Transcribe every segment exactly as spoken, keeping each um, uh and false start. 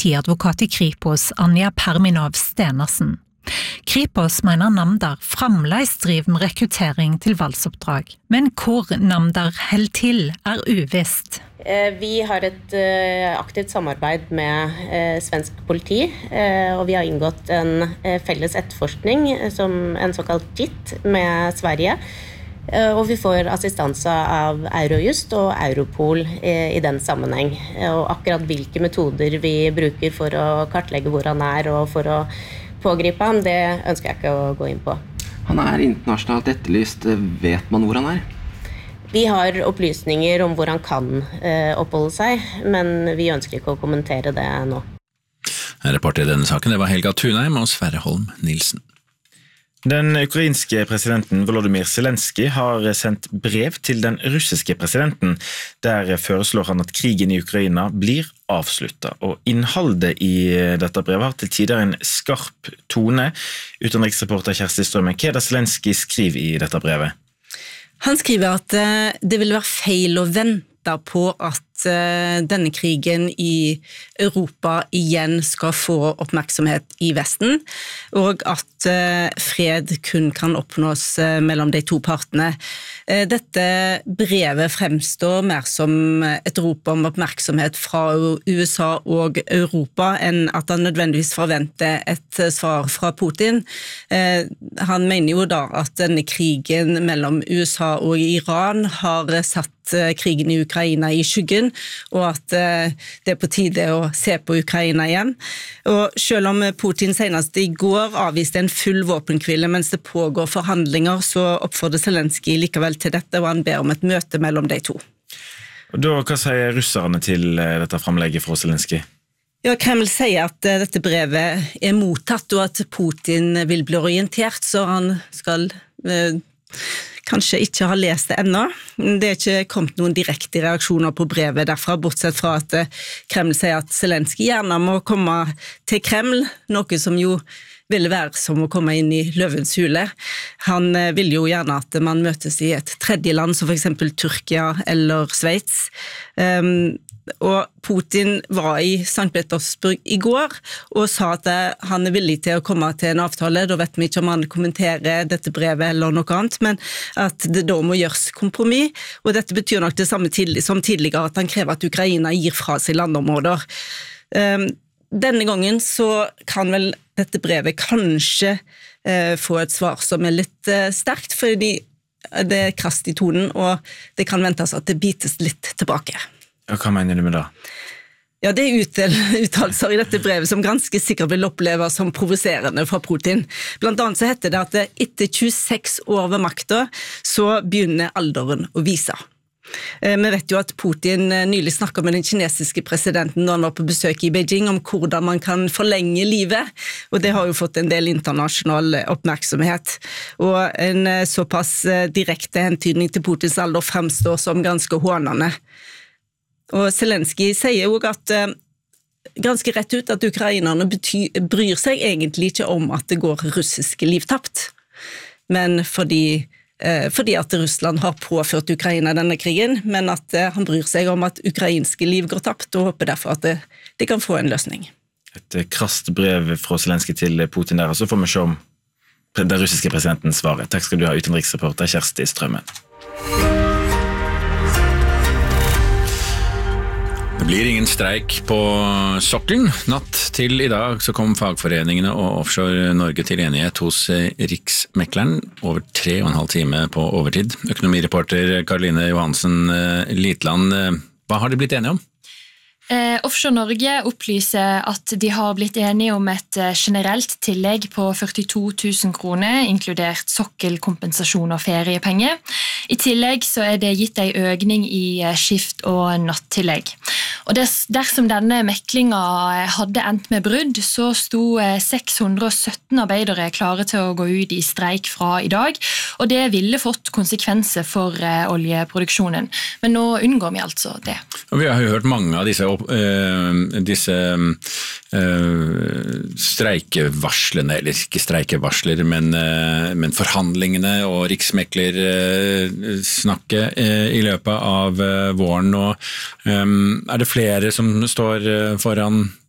politiadvokat i Kripos, Anja Perminov-Stenersen. Kripos mener Namdar fremleis driver med rekruttering til valgsoppdrag, men hvor Namdar held til er uvisst. Vi har et aktivt samarbeid med svensk politi, og vi har inngått en felles etterforskning, som en såkalt J I T, med Sverige. Og vi får assistanse av Eurojust og Europol i den sammenheng. Og akkurat hvilke metoder vi bruker for å kartlegge hvor han er og for å pågripe ham, det ønsker jeg ikke å gå inn på. Han er internasjonalt etterlyst. Vet man hvor han er? Vi har opplysninger om hvor han kan oppholde seg, men vi ønsker ikke å kommentere det nå. Reporter i denne saken, det var Helga Thunheim og Sverre Holm Nilsen. Den ukrainske presidenten Volodymyr Zelensky har sendt brev til den russiske presidenten. Der foreslår han at krigen i Ukraina blir avsluttet, og innholdet i dette brevet har til tider en skarp tone. Utenriksreporter Kjersti Strømme, hva er det Zelensky skriver i dette brevet? Han skriver at det vil være feil å vente på at denne krigen i Europa igjen skal få oppmerksomhet i Vesten, og at fred kun kan oppnås mellom de to partene. Dette brevet fremstår mer som et rop om oppmerksomhet fra U S A og Europa enn at han nødvendigvis forventer et svar fra Putin. Han mener jo da at denne krigen mellom U S A og Iran har satt krigen i Ukraina i skyggen, og at det er på tide å se på Ukraina igjen. Og selv om Putin senest i går avviste en full våpenhvile mens det pågår forhandlinger, så oppfordrer Zelensky likevel til dette, og han ber om et møte mellom de to. Og da, hva sier russerne til dette fremlegget fra Zelensky? Ja, Kreml sier at dette brevet er mottatt, og at Putin vil bli orientert, så han skal eh, kanskje ikke ha lest det ennå. Det er ikke kommet noen direkte reaksjoner på brevet derfra, bortsett fra at Kreml sier at Zelensky gjerne må komme til Kreml, noe som jo ville være som å komme inn i løvens hule. Han vil jo gjerne at man møtes i et tredje land, som for eksempel Tyrkia eller Sveits. Um, og Putin var i Sankt Petersburg i går og sa at han er villig til å komme til en avtale. Da vet vi ikke om han kommenterer dette brevet eller noe annet, men at det da må gjøres kompromiss, og dette betyr nok det samme tidlig, som tidligere, at han krever at Ukraina gir fra seg landområder. Um, denne gangen så kan vel dette brevet kanskje uh, få et svar som er litt uh, sterkt, fordi det er krast i tonen, og det kan ventes at det bites litt tilbake. Og hva mener du med det? Ja, det er uttalelser i dette brevet som ganske sikkert vil oppleve som provoserende fra Putin. Blant annet så heter det at etter tjueseks år ved makta, så begynner alderen å vise. Vi vet jo at Putin nylig snakket med den kinesiske presidenten da han var på besøk i Beijing om hvordan man kan forlenge livet, og det har jo fått en del internasjonal oppmerksomhet. Og en såpass direkte hentydning til Putins alder fremstår som ganske hånende. Og Zelensky sier jo at eh, ganske rett ut at ukrainerne bety- bryr seg egentlig ikke om at det går russiske liv tapt, men fordi, eh, fordi at Russland har påført Ukraina denne krigen, men at eh, han bryr seg om at ukrainske liv går tapt, og håper derfor at det, det kan få en løsning. Et krast brev fra Zelensky til Putin der, og så får vi se om den russiske presidenten svarer. Takk skal du ha, utenriksreporter Kjersti Strømmen. Det blir ingen streik på sokkelen. Natt til i dag så kom fagforeningene og Offshore Norge til enighet hos Riksmekleren over tre og en halv time på overtid. Økonomireporter Karoline Johansen Litland, hva har de blitt enige om? Eh, Offshore Norge opplyser at de har blitt enige om et generelt tillegg på førtito tusen kroner, inkludert sokkelkompensasjon og feriepenger. I tillegg så er det gitt en økning i skift- og nattillegg. Og dersom denne meklinga hadde endt med brudd, så sto seks hundre og sytten arbeidere klare til å gå ut i streik fra i dag, og det ville fått konsekvenser for oljeproduksjonen. Men nå unngår vi altså det. Og vi har jo hørt mange av disse, uh, disse uh, streikevarslene, eller ikke streikevarsler, men, uh, men forhandlingene og riksmekler uh, snakket uh, i løpet av uh, våren. Og, um, er det flere som står uh, foran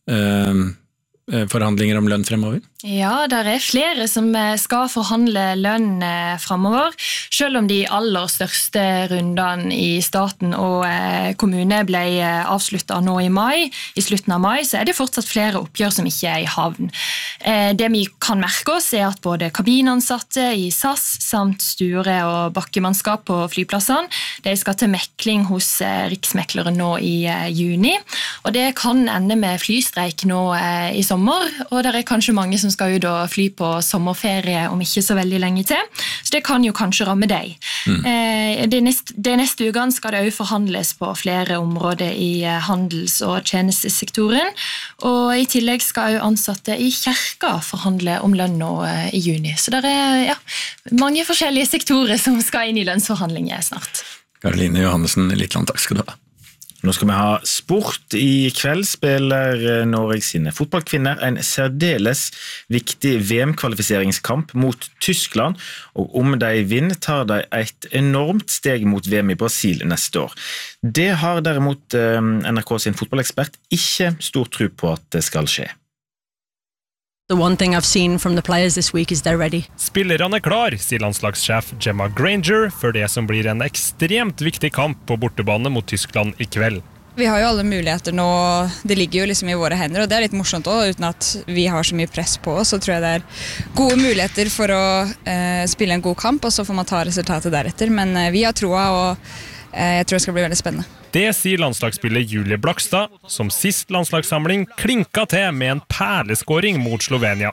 uh, forhandlinger om lønn fremover? Ja, der er flere som skal forhandle lønn fremover, selv om de aller største rundene i staten og kommune ble avsluttet nå i mai, i slutten av mai, så er det fortsatt flere oppgjør som ikke er i havn. Det vi kan merke oss er at både kabinansatte i S A S samt sture- og bakkemannskap på flyplassene, de skal til mekling hos riksmekleren nå i juni, og det kan ende med flystreik nå i sommer, og det er kanskje mange som skal ut og fly på sommerferie om ikke så veldig lenge til, så det kan jo kanskje ramme deg. Mm. Eh, det, neste, det neste uken skal det også forhandles på flere områder i handels- og tjenestesektoren, og i tillegg skal jo ansatte i kirka forhandle om lønn nå i juni, så det er ja, mange forskjellige sektorer som skal inn i lønnsforhandlinger snart. Karoline Johannessen, Littland, takk skal du ha. Nå skal vi ha sport. I kveld spiller Norge sine fotballkvinner en særdeles viktig V M-kvalifiseringskamp mot Tyskland, og om de vinner tar de et enormt steg mot V M i Brasil neste år. Det har derimot N R K sin fotballekspert ikke stor tro på at det skal skje. The one thing I've seen from the players this week is they're ready. Spillerne er klar, sier landslagssjef Gemma Granger, for det som blir en ekstremt viktig kamp på bortebane mot Tyskland i kveld. Vi har jo alle muligheter nå, det ligger jo liksom i våre hender, og det er litt morsomt også, uten at vi har så mye press på oss, så tror jeg det er gode muligheter for å eh, spille en god kamp, og så får man ta resultatet deretter, men eh, vi har troa, og eh, jeg tror det skal bli veldig spennende. Det sier landslagsspiller Julie Blakstad, som sist landslagssamling klinka til med en perleskåring mot Slovenia.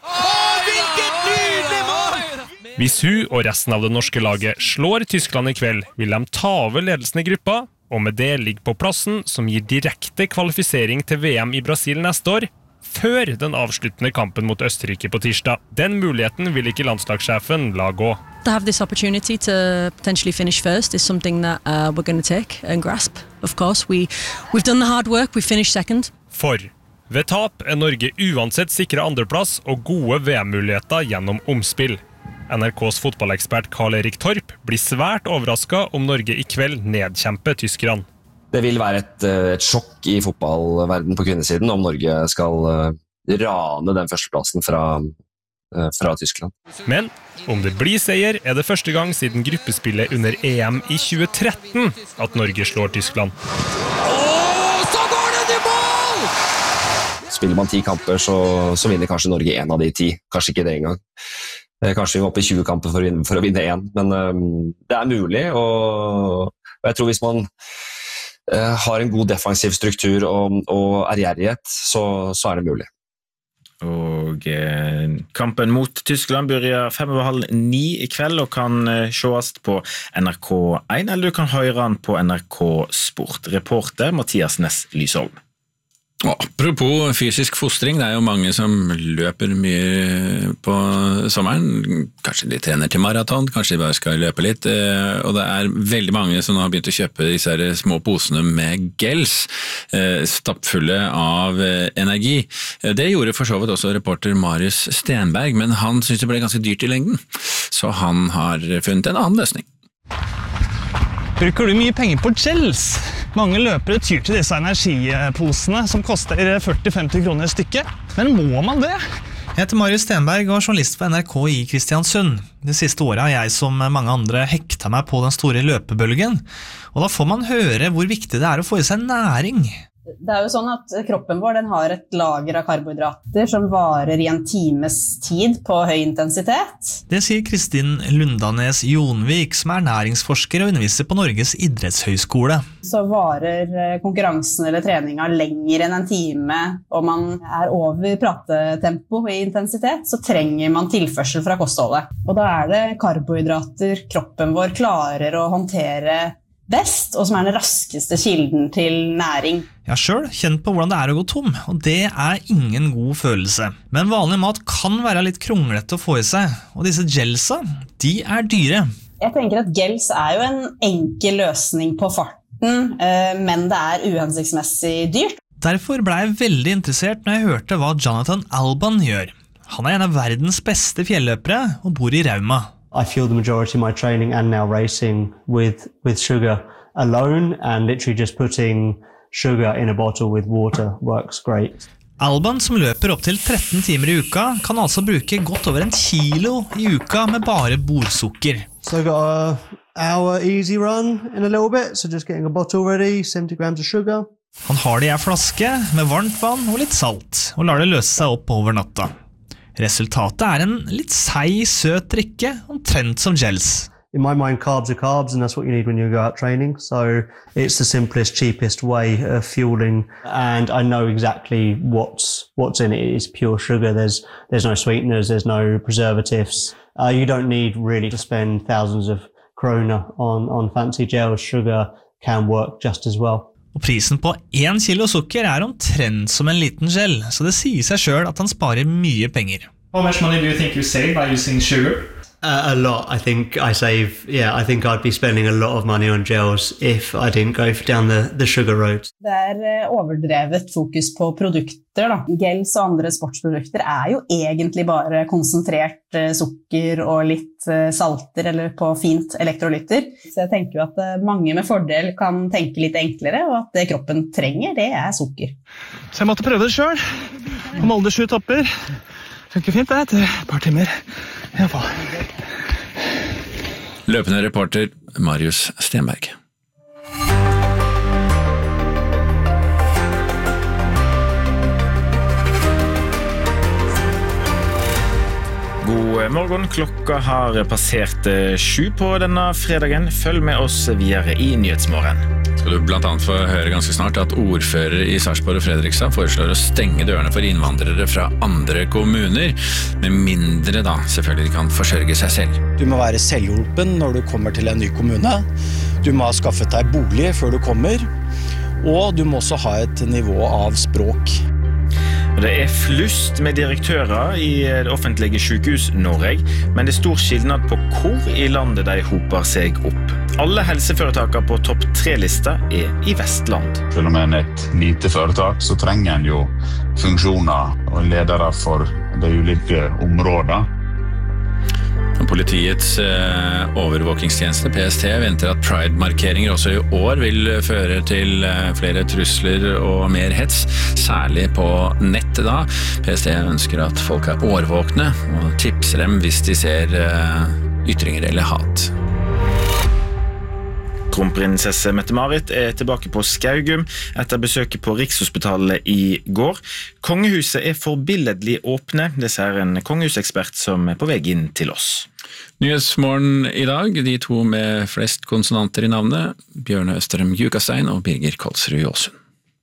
Hvis hun og resten av det norske laget slår Tyskland i kveld, vil de ta over ledelsen i gruppa, og med det ligge på plassen som gir direkte kvalifisering til V M i Brasil neste år, før den avsluttende kampen mot Østerrike på tirsdag. Den muligheten vil ikke landslagssjefen la gå. To have this opportunity to potentially finish first is something that uh, we're going to take and grasp. Of course, we, we've done the hard work, we finished second. For ved tap er Norge uansett sikret andreplass og gode V M-muligheter gjennom omspill. N R K's fotballekspert Karl-Erik Torp blir svært overrasket om Norge i kveld nedkjemper tyskerne. Det vil være et, et sjokk i fotballverden på kvinnesiden om Norge skal rane den førsteplassen fra, fra Tyskland. Men om det blir seier, er det første gang siden gruppespillet under E M i tjue tretten at Norge slår Tyskland. Åh, så går det til mål! Spiller man ti kamper, så, så vinner kanskje Norge en av de ti. Kanskje ikke det engang. Kanskje vi var oppe i tjue kamper for å vinne, for å vinne en. Men um, det er mulig, og, og jeg tror hvis man Uh, har en god defensiv struktur og, og ærgjerrighet, så, så er det mulig. Og eh, kampen mot Tyskland begynner fem over halv ni i kveld og kan eh, sees på N R K én, eller du kan høre den på N R K Sport. Reporter Mathias Næss Lysholm. Apropos fysisk fostring, det er jo mange som løper mye på sommeren. Kanskje de trener til maraton, kanskje de bare skal løpe litt. Og det er veldig mange som har begynt å kjøpe disse her små posene med gels, stappfulle av energi. Det gjorde for så vidt også reporter Marius Stenberg, men han synes det ble ganske dyrt i lengden. Så han har funnet en annen løsning. Bruker du mye penger på gels? Mange løpere tyr til disse energiposene som koster førti til femti kroner stykket. Men må man det? Jeg heter Marius Stenberg og er journalist for N R K i Kristiansund. Det siste året har jeg som mange andre hekta meg på den store løpebølgen. Og da får man høre hvor viktig det er å få i seg næring. Det er jo sånn at kroppen vår den har et lager av karbohydrater som varer i en times tid på høy intensitet. Det sier Kristin Lundanes Jonvik, som er næringsforsker og underviser på Norges idrettshøyskole. Så varer konkurransen eller treninga lenger enn en time, og man er over pratetempo i intensitet, så trenger man tilførsel fra kostholdet. Og da er det karbohydrater kroppen vår klarer å håndtere best, og som er den raskeste kilden til næring. Jeg har selv kjent på hvordan det er å gå tom, og det er ingen god følelse. Men vanlig mat kan være litt kronglete å få i seg, og disse gelsa, de er dyre. Jeg tenker at gels er jo en enkel løsning på farten, men det er uhensiktsmessig dyrt. Derfor ble jeg veldig interessert når jeg hørte hva Jonathan Alban gjør. Han er en av verdens beste fjelløpere og bor i Rauma. I fuel the majority of my training and now racing with, with sugar alone, and literally just putting sugar in a bottle with water works great. Alban, som løper opp til tretten timer i uka, kan altså bruke godt over en kilo i uka med bare bordsukker. So I've got a hour easy run in a little bit, so just getting a bottle ready, seventy grams of sugar. Han har det i en flaske med varmt vann og litt salt, og lar det løse seg opp over natta. Resultatet er en litt seig, søt drikke, omtrent som gels. In my mind, carbs are carbs, and that's what you need when you go out training. So it's the simplest, cheapest way of fueling, and I know exactly what's what's in it. It's pure sugar. There's there's no sweeteners. There's no preservatives. Uh, you don't need really to spend thousands of kroner on on fancy gels. Sugar can work just as well. Og prisen på én kilo sukker er omtrent som en liten gel, så det sier seg selv at han sparer mye penger. How much money do you think you save by using sugar? Uh, a lot. I think I save, yeah, I think I'd be spending a lot of money on gels if I didn't go down the, the sugar road. Det er overdrevet fokus på produkter da. Gels og andre sportsprodukter er jo egentlig bare konsentrert sukker og litt salter eller på fint elektrolytter. Så jeg tenker jo at mange med fordel kan tenke litt enklere, og at det kroppen trenger, det er sukker. Så jeg måtte prøve det selv. Om alle sju topper. Funker fint det, etter et par timer. I hvert fall. Løpende reporter Marius Stenberg. God morgen, klokka har passert sju på denne fredagen. Følg med oss videre i Nyhetsmorgen. Skal du blant annet få høre ganske snart at ordfører i Sarpsborg og Fredrikstad foreslår å stenge dørene for innvandrere fra andre kommuner, med mindre da selvfølgelig de kan forsørge seg selv. Du må være selvhjulpen når du kommer til en ny kommune. Du må ha skaffet deg bolig før du kommer, og du må også ha et nivå av språk. Det er flust med direktører i det offentlige sykehus Norge, men det er stor skillnad på hvor i landet de hoper seg opp. Alle helseforetakene på topp tre-lista er i Vestland. Selv om en er et lite foretak, så trenger en jo funksjoner og ledere for de ulike områdene. Politiets eh, overvåkingstjeneste P S T venter at Pride-markeringer også i år vil føre til eh, flere trusler og mer hets, særlig på nettet da. P S T ønsker at folk er årvåkne og tipser dem hvis de ser eh, ytringer eller hat. Kronprinsesse Mette-Marit er tilbake på Skaugum etter besøket på Rikshospitalet i går. Kongehuset er forbilledlig åpne, det sier en kongehusekspert som er på vei inn til oss. Nyhetsmorgen i dag, de to med flest konsonanter i navnet, Bjørne Østrem Jukastein og Birger Kolsrud Jåsund.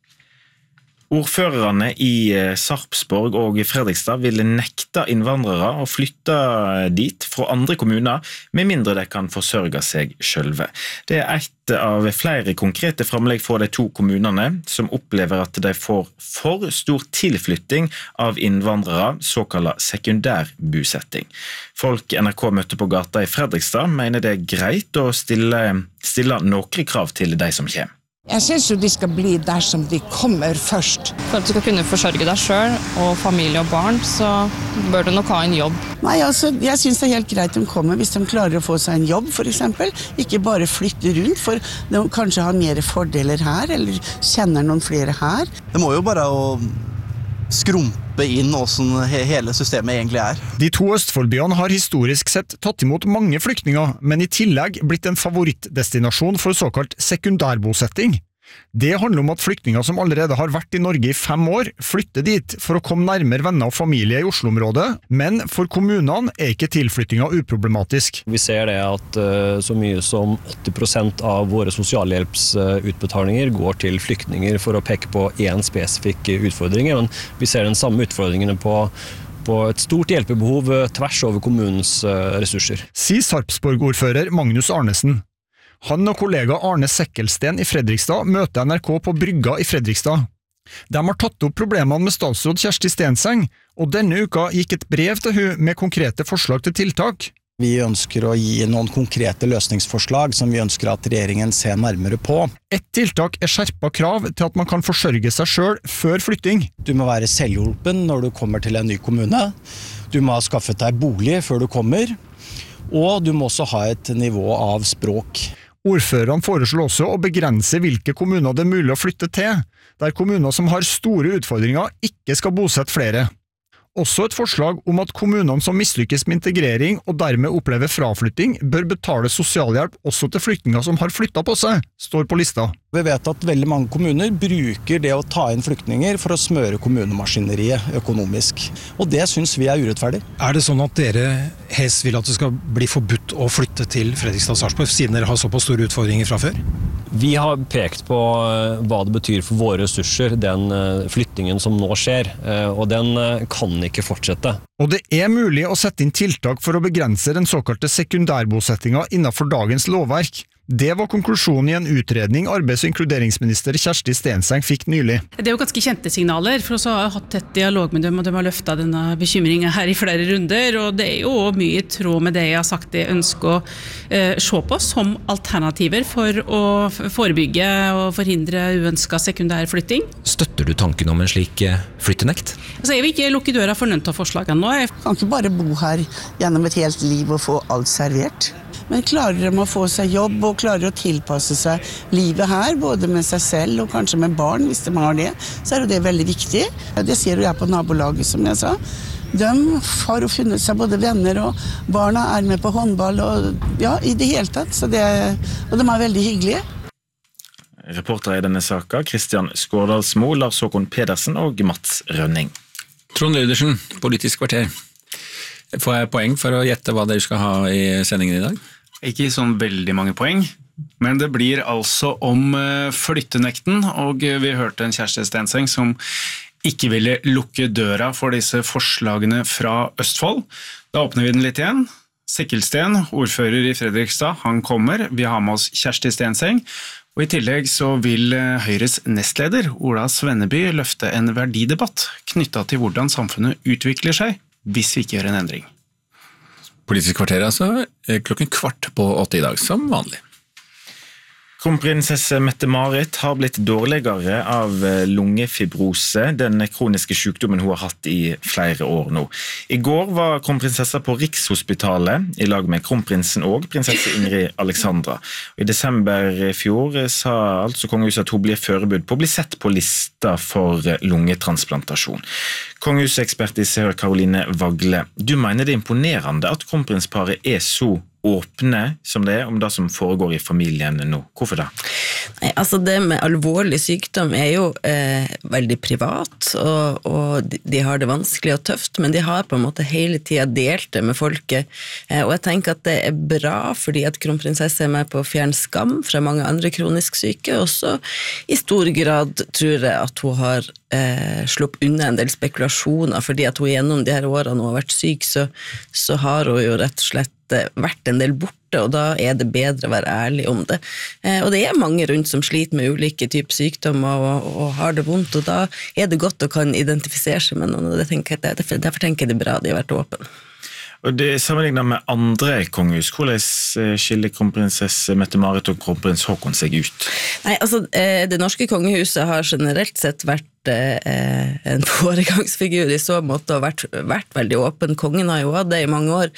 Ordførerne i Sarpsborg og Fredrikstad vil nekte innvandrere å flytte dit fra andre kommuner, med mindre de kan forsørge seg selv. Det er et av flere konkrete fremlegg fra de to kommunene, som opplever at de får for stor tilflytting av innvandrere, såkalt sekundærbosetting. Folk N R K møtte på gata i Fredrikstad mener det er greit å stille, stille noen krav til de som kommer. Jeg synes jo de skal bli der som de kommer først. For at du skal kunne forsørge deg selv og familie og barn, så bør du nok ha en jobb. Nei, altså, jeg synes det er helt greit de kommer hvis de klarer å få seg en jobb, for eksempel. Ikke bare flytte rundt, for de kanskje har mer fordeler her, eller kjenner noen flere her. Det må jo bare å skrumpe inn hvordan hele systemet egentlig er. De to Østfoldbyene har historisk sett tatt imot mange flyktninger, men i tillegg blitt en favorittdestinasjon for såkalt sekundærbosetting. Det handler om at flyktninger som allerede har vært i Norge i fem år, flytter dit for å komme nærmere venner og familie i Oslo-området, men for kommunene er ikke tilflyttingen uproblematisk. Vi ser det at uh, så mye som åtti prosent av våre sosialhjelpsutbetalinger går til flyktninger for å peke på en spesifikk utfordring, men vi ser den samme utfordringene på på et stort hjelpebehov tvers over kommunens uh, ressurser. Sier Sarpsborg-ordfører Magnus Arnesen. Han og kollega Arne Sekkelsten i Fredrikstad møter N R K på Brygga i Fredrikstad. De har tatt opp problemene med statsråd Kjersti Stenseng, og denne uka gikk et brev til hun med konkrete forslag til tiltak. Vi ønsker å gi noen konkrete løsningsforslag som vi ønsker at regjeringen ser nærmere på. Et tiltak er skjerpet krav til at man kan forsørge seg selv før flytting. Du må være selvhjulpen når du kommer til en ny kommune. Du må ha skaffet deg bolig før du kommer, og du må også ha et nivå av språk. Ordførerne foreslår også å begrense hvilke kommuner det er mulig å flytte til, der kommuner som har store utfordringer ikke skal bosette flere. Også et forslag om at kommunene som mislykkes med integrering og dermed opplever fraflytting bør betale sosialhjelp også til flyktninger som har flyttet på seg, står på lista. Vi vet at veldig mange kommuner bruker det å ta inn flyktninger for å smøre kommunemaskineriet økonomisk. Og det synes vi er urettferdig. Er det sånn at dere helst vil at det skal bli forbudt å flytte til Fredrikstad og Sarpsborg, siden dere har såpass store utfordringer fra før? Vi har pekt på hva det betyr for våre ressurser, den flyttingen som nå skjer, og den kan ikke fortsette. Og det er mulig å sette inn tiltak for å begrense den såkalte sekundærbosettingen innenfor dagens lovverk. Det var konklusjonen i en utredning arbeids- og inkluderingsminister Kjersti Stenseng fikk nylig. Det er jo ganske kjente signaler, for også har jeg hatt tett dialog med dem, og de har løftet denne bekymringen her i flere runder, og det er jo mye i tråd med det jeg har sagt jeg ønsker å eh, se på som alternativer for å forebygge og forhindre uønsket sekundærflytting. Støtter du tanken om en slik flyttenekt? Altså, jeg vil ikke lukke døra for noen av forslagene nå. Jeg kan ikke bare bo her gjennom et helt liv og få alt servert. Men klarer de å få seg jobb og klarer å tilpasse seg livet her, både med seg selv og kanskje med barn, hvis de har det, så er det veldig viktig. Det ser jo jeg på nabolaget, som jeg sa. De har jo funnet seg både venner, og barna er med på håndball, og ja, i det hele tatt. Så det, og de er veldig hyggelige. Reportere i denne saken, Kristian Skårdalsmo, Lars Håkon Pedersen og Mats Rønning. Trond Lydersen, Politisk kvarter. Får jeg poeng for å gjette hva dere skal ha i sendingen i dag? Ikke sånn veldig mange poeng, men det blir altså om flyttenekten, og vi hørte en Kjersti Stenseng som ikke ville lukke døra for disse forslagene fra Østfold. Da åpner vi den litt igjen. Sikkelsten, ordfører i Fredrikstad, han kommer. Vi har med oss Kjersti Stenseng, og i tillegg så vil Høyres nestleder, Ola Svenneby, løfte en verdidebatt knyttet til hvordan samfunnet utvikler seg hvis vi ikke gjør en endring. Politisk kvarter altså, klokken kvart på åtte i dag, som vanlig. Kronprinsesse Mette-Marit har blitt dårligere av lungefibrose, den kroniske sykdommen hun har hatt i flere år nå. I går var kronprinsessa på Rikshospitalet i lag med kronprinsen og prinsesse Ingrid Alexandra. I desember i fjor sa altså kongehuset at hun blir forberedt på å bli sett på lista for lungetransplantasjon. Kongehusekspert i Sør Karoline Vagle, du mener det er imponerende at kronprinsparet er så åpne som det er om det som foregår i familien nå. Hvorfor da? Nei, altså det med alvorlig sykdom er jo eh, veldig privat, og, og de, de har det vanskelig og tøft, men de har på en måte hele tiden delt det med folket. Eh, og jeg tenker at det er bra, fordi at kronprinsesse er med på å fjerne skam fra mange andre kronisk syke, og så i stor grad tror jeg at hun har eh, sluppet unna en del spekulasjoner, fordi at hun gjennom de her årene hun har vært syk, så, så har hun jo rett og slett vært en del borte, og da er det bedre å være ærlig om det. Eh, og det er mange rundt som sliter med ulike typer sykdommer og, og har det vondt, og da er det godt å kan identifisere seg med noen, og det tenker jeg, derfor, derfor tenker jeg det er bra de har vært åpne. Og det er sammenlignet med andre kongehus. Hvordan skiller kronprinsesse Mette-Marit og kronprins Håkon seg ut? Nei, altså, det norske kongehuset har generelt sett vært en foregangsfigur i så måte og vært, vært veldig åpen. Kongen har jo hatt det i mange år.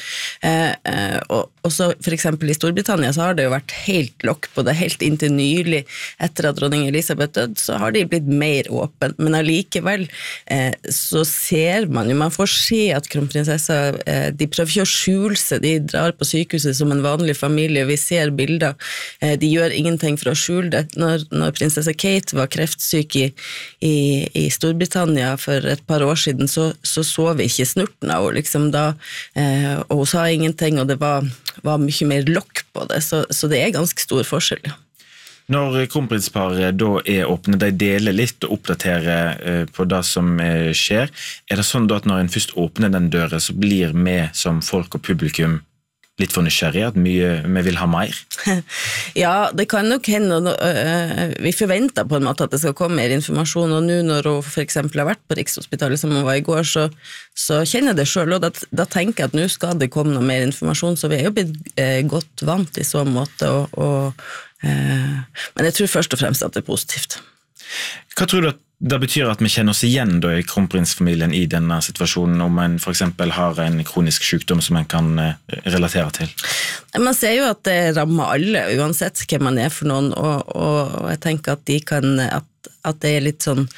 Og også for eksempel i Storbritannia så har det jo vært helt lokk på det, helt inntil nylig etter at dronning Elisabeth døde, så har de blitt mer åpen. Men allikevel så ser man jo, man får se at kronprinsessa, de prøver ikke å skjule seg, de drar på sykehuset som en vanlig familie, vi ser bilder, de gjør ingenting for å skjule det. Når, når prinsesse Kate var kreftsyk i, i i Storbritannia for et par år siden, så så, så vi ikke snurten av henne, liksom da, eh, og hun sa ingenting, og det var, var mye mer lokk på det, så, så det er ganske stor forskjell. Ja. Når kronprinsparet da er åpne, de deler litt og oppdaterer eh, på det som eh, skjer, er det sånn da at når en først åpner den døren, så blir vi som folk og publikum litt for nysgjerrig, at mye, vi vil ha mer? Ja, det kan nok hende, vi forventer på en måte at det skal komme mer informasjon, og nå når hun for eksempel har vært på Rikshospitalet som hun var i går, så, så kjenner jeg det selv, og da, da tenker jeg at nå skal det komme noe mer informasjon, så vi er jo blitt eh, godt vant i så måte, og, og, eh, men jeg tror først og fremst at det er positivt. Hva tror du at Det betyr at vi kjenner oss igjen da, i kronprinsfamilien i denne situasjonen, om en for eksempel har en kronisk sykdom som en kan relatere til? Man ser jo at det rammer alle, uansett hvem man er for noen, og, og, og jeg tenker at, de kan, at, at det er litt sånn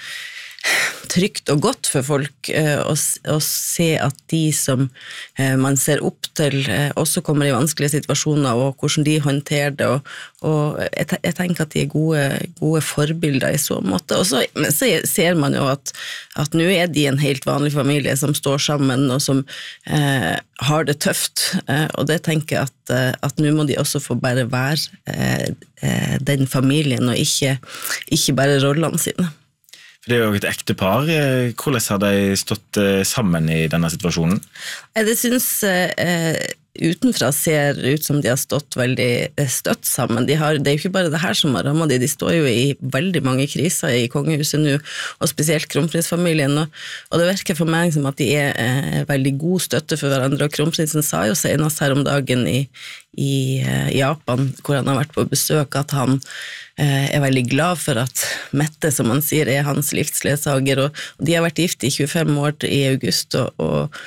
trygt og godt for folk uh, å, å se at de som uh, man ser opp til uh, også kommer i vanskelige situasjoner og hvordan de håndterer det, og, og jeg, te- jeg tenker at de er gode, gode forbilder i så måte. Og så, men så ser man jo at, at nå er de en helt vanlig familie som står sammen og som uh, har det tøft, uh, og det tenker jeg at, uh, at nå må de også få bare være uh, uh, den familien og ikke, ikke bare rollene sine. Det er jo et ekte par. Hvordan har de stått sammen i denne situasjonen? Det synes eh, utenfra ser ut som de har stått veldig støtt sammen. De har, det er jo ikke bare det her som har rammet de, de står jo i veldig mange kriser i kongehuset nå, og spesielt kronprinsfamilien, og, og det virker for meg som at de er eh, veldig god støtte for hverandre, og kronprinsen sa jo senest her om dagen i, i eh, Japan, hvor han har vært på besøk, at han eh, er veldig glad for at Mette, som han sier, er hans livsledsager, og, og de har vært gift i tjuefem år i august, og, og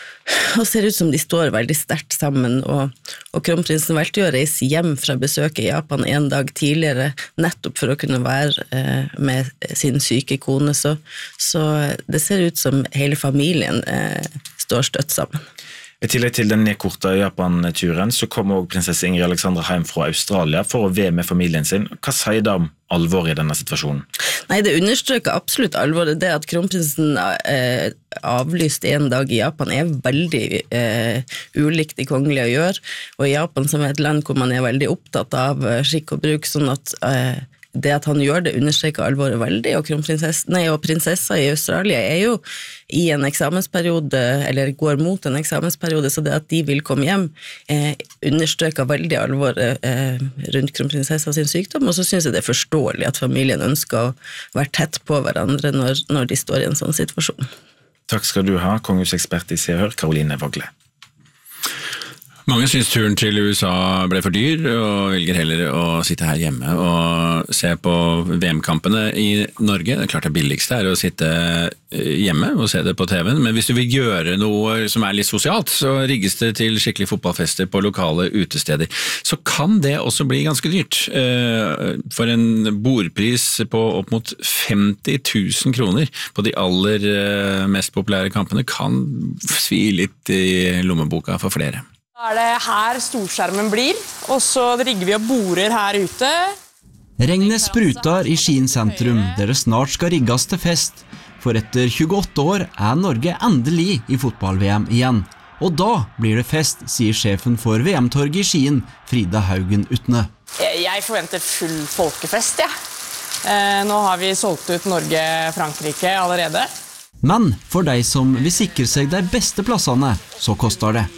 og ser ut som de står veldig sterkt sammen, og, og kronprinsen valgte jo å reise hjem fra besøket i Japan en dag tidligere, nettopp for å kunne være eh, med sin syke kone, så, så det ser ut som hele familien eh, står støtt sammen. I tillegg til den nedkorte Japan-turen, så kom også prinsesse Ingrid Alexandra hjem fra Australia for å være med familien sin. Hva sier det om alvor i denne situasjonen? Nei, det understreker absolutt alvoret. Det at kronprinsen eh, avlyst en dag i Japan er veldig eh, ulikt de kongelige å gjøre, og i Japan som er et land hvor man er veldig opptatt av eh, skikk og bruk, sånn at eh, det at han gjør det understreker alvoret veldig, og kronprinsessa nei, og prinsessa i Australia er jo i en eksamensperiode, eller går mot en eksamensperiode, så det at de vil komme hjem eh, understreker veldig alvoret eh, rundt kronprinsessa sin sykdom, og så synes jeg det er forståelig at familien ønsker å være tett på hverandre når, når de står i en sånn situasjon. Takk skal du ha, kongehusekspert i Se og Hør, Karoline Vagle. Mange synes turen til U S A ble for dyr, og velger heller å sitte her hjemme og se på V M-kampene i Norge. Det er klart det billigste er å sitte hjemme og se det på T V-en, men hvis du vil gjøre noe som er litt sosialt, så rigges det til skikkelig fotballfester på lokale utesteder. Så kan det også bli ganske dyrt. For en bordpris på opp mot femti tusen kroner på de aller mest populære kampene kan svi litt i lommeboka for flere. Da er det her storskjermen blir, og så rigger vi og borer her ute. Regnet sprutar i Skien sentrum, der det snart skal rigges til fest. For etter tjueåtte år er Norge endelig i fotball-V M igjen. Og da blir det fest, sier sjefen for V M-torget i Skien, Frida Haugen Utne. Jeg forventer full folkefest, ja. Nå har vi solgt ut Norge-Frankrike allerede. Men for de som vil sikre seg de beste plassene, så koster det.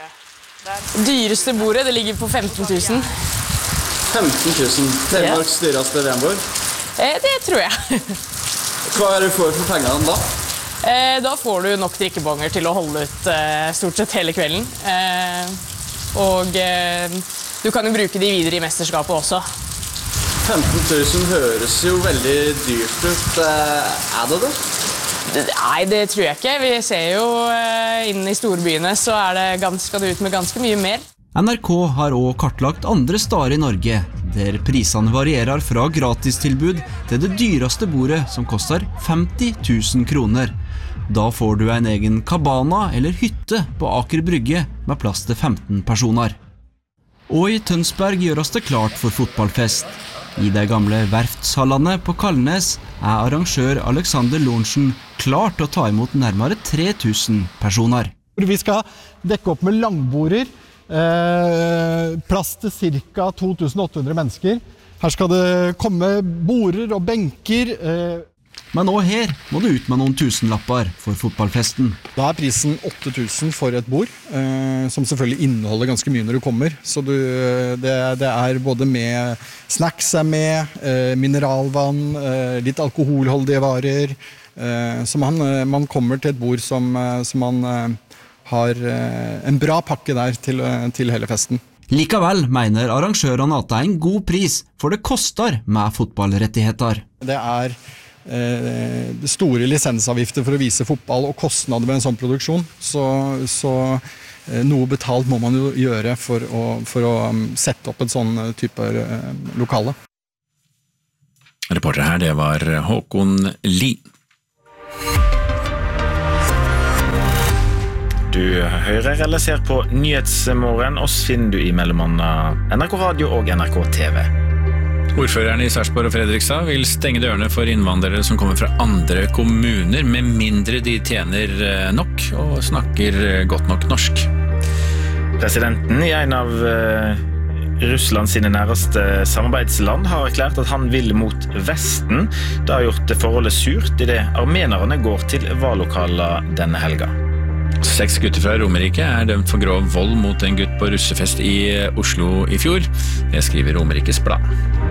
Dyreste bordet, det ligger på femten tusen. femten tusen. Telemarks dyreste V M-bord? Eh, det tror jeg. Hva er det du får for pengene da? Eh, da får du nok drikkebonger til å holde ut eh, stort sett hele kvelden. Eh, og eh, du kan jo bruke de videre i mesterskapet også. femten tusen høres jo veldig dyrt ut. Eh, er det det? Nei, det tror jeg ikke. Vi ser jo eh, inn i storbyene, så er det ganske, skal det ut med ganske mye mer. N R K har også kartlagt andre steder i Norge, der prisene varierer fra gratistilbud til det dyreste bordet som koster femti tusen kroner. Da får du en egen kabana eller hytte på Aker Brygge med plass til femten personer. Og i Tønsberg gjøres det klart for fotballfest. I de gamle verftshallene på Kalnes er arrangør Alexander Lorentzen klar til å ta imot nærmere tre tusen personer. Vi skal dekke opp med langborder, eh, plass til ca. to tusen åtte hundre mennesker. Her skal det komme border og benker. Eh. Men også her må du ut med noen tusenlapper for fotballfesten. Da er prisen åtte tusen for et bord, eh, som selvfølgelig inneholder ganske mye når du kommer. Så du, det, det er både med snacks er med, eh, mineralvann, eh, litt alkoholholdige varer. Eh, så man, man kommer til et bord som, som man eh, har eh, en bra pakke der til, til hele festen. Likevel mener arrangørene at det er en god pris, for det koster med fotballrettigheter. Det er eh, store lisensavgifter for å vise fotball og kostnader ved en sånn produksjon, så, så eh, noe betalt må man jo gjøre for å, for å um, sette opp en sånn type eh, lokale. Reporter her, det var Håkon Lie. Du hører eller ser på Nyhetsmorgen, oss finner du i mellommanna N R K Radio og N R K T V. Ordførerne i Sarpsborg og Fredrikstad vil stenge dørene for innvandrere som kommer fra andre kommuner, med mindre de tjener nok og snakker godt nok norsk. Presidenten i en av uh, Russland sine næreste samarbeidsland har erklært at han vil mot Vesten. Det har gjort forholdet surt i det armenerne går til valglokaler denne helga. Seks gutter fra Romerike er dømt for grov vold mot en gutt på russefest i Oslo i fjor. Det skriver Romerikes Blad.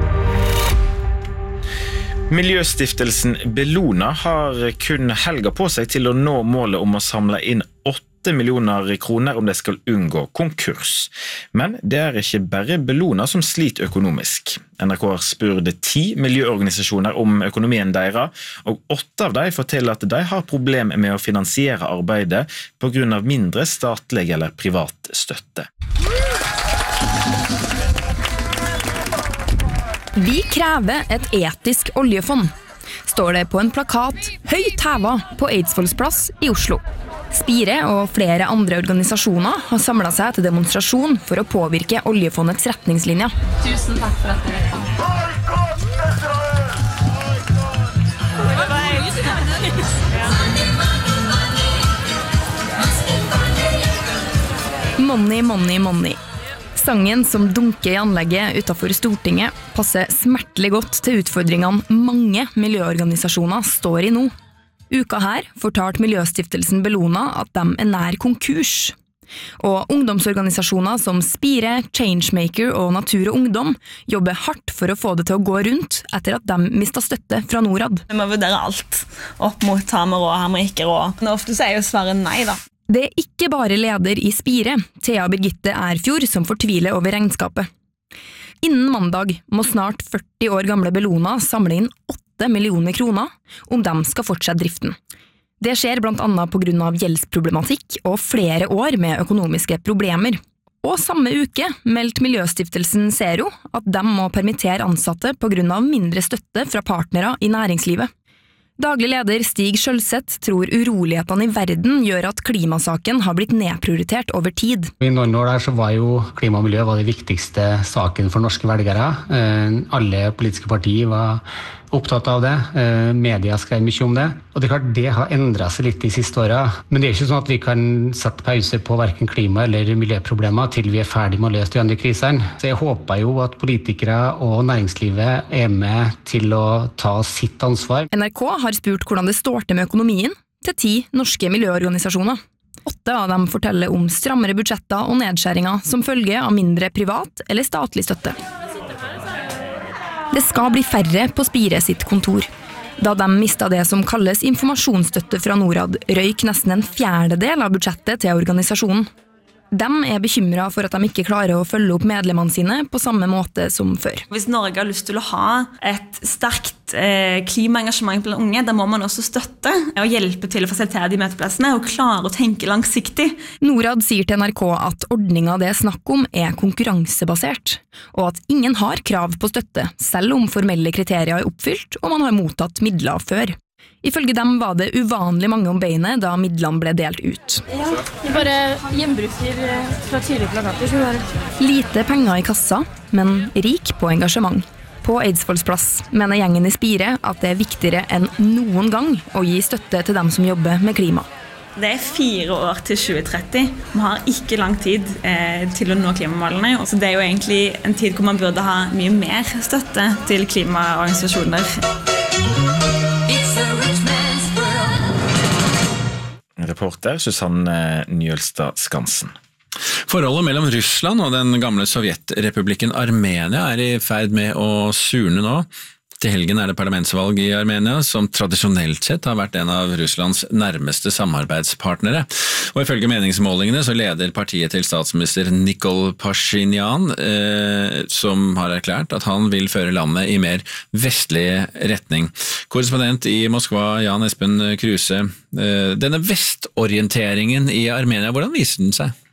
Miljøstiftelsen Bellona har kun helga på seg til å nå målet om å samle inn åtte millioner kroner om de skal unngå konkurs. Men det er ikke bare Bellona som sliter økonomisk. N R K har spurt ti miljøorganisasjoner om økonomien deres, og åtte av dem forteller at de har problemer med å finansiere arbeidet på grunn av mindre statlig eller privat støtte. Vi krever et etisk oljefond, står det på en plakat høyt hevet på Eidsvolls plass i Oslo. Spire og flere andre organisasjoner har samlet seg til demonstrasjon for å påvirke oljefondets retningslinjer. Tusen takk for at dere kom. Money, money, money. Sangen som dunker i anlegget utenfor Stortinget passer smertelig godt til utfordringene mange miljøorganisasjoner står i nå. Uka her fortalte Miljøstiftelsen Bellona at de er nær konkurs. Og ungdomsorganisasjoner som Spire, Changemaker og Natur og Ungdom jobber hardt for å få det til å gå rundt etter at de mistet støtte fra Norad. Vi må vurdere alt opp mot har vi råd, har vi ikke råd. Men ofte er jo svaret nei da. Det er ikke bare leder i Spire, Thea Birgitte Erfjord, som fortviler over regnskapet. Innen mandag må snart førti år gamle Bellona samle inn åtte millioner kroner om de skal fortsette driften. Det skjer blant annet på grunn av gjeldsproblematikk og flere år med økonomiske problemer. Og samme uke meldte Miljøstiftelsen Zero at de må permittere ansatte på grunn av mindre støtte fra partnere i næringslivet. Daglig leder Stig Skjølseth tror urolighetene i verden gjør at klimasaken har blitt nedprioritert over tid. I noen år der så var jo klima og miljø var det viktigste saken for norske velgere. Alle politiske partier var opptatt av det. Media skrev mye om det. Og det er klart det har endret seg litt de siste årene. Men det er ikke sånn at vi kan sette pause på hverken klima- eller miljøproblemer til vi er ferdig med å løse de andre krisene. Så jeg håper jo at politikere og næringslivet er med til å ta sitt ansvar. N R K har spurt hvordan det står til med økonomien til ti norske miljøorganisasjoner. Åtte av dem forteller om strammere budsjetter og nedskjæringer som følge av mindre privat eller statlig støtte. Det skal bli færre på Spire sitt kontor. Da de mistet det som kalles informasjonsstøtte fra Norad, røyk nesten en fjerdedel av budsjettet til organisasjonen. De er bekymret for at de ikke klarer å følge opp medlemmene sine på samme måte som før. Hvis Norge har lyst til å ha et sterkt eh, klimaengasjement blant unge, da må man også støtte og hjelpe til å fasilitere de møteplassene og klare å tenke langsiktig. Norad sier til N R K at ordningen det er snakk om er konkurransebasert, og at ingen har krav på støtte, selv om formelle kriterier er oppfylt og man har mottatt midler før. Ifølge dem var det uvanlig mange om beinet da midlene ble delt ut. Ja, vi bare gjenbruker fra tidligere plakater. Lite penger i kassa, men rik på engasjement. På Eidsvolls plass mener gjengen i Spire at det er viktigere enn noen gang å gi støtte til dem som jobber med klima. Det er fire år til tjue tretti. Vi har ikke lang tid eh, til å nå klimamålene. Så det er jo egentlig en tid hvor man burde ha mye mer støtte til klimaorganisasjoner. Reporter Susanne Njølstad Skansen. Forholdet mellom Russland og den gamle Sovjetrepublikken Armenia er i ferd med å surne nå. Til helgen er det parlamentsvalg i Armenia, som tradisjonelt sett har vært en av Russlands nærmeste samarbeidspartnere. Og ifølge meningsmålingene så leder partiet til statsminister Nikol Pashinyan, eh, som har erklært at han vil føre landet i mer vestlig retning. Korrespondent i Moskva, Jan Espen Kruse, eh, denne vestorienteringen i Armenia, hvordan viser den seg?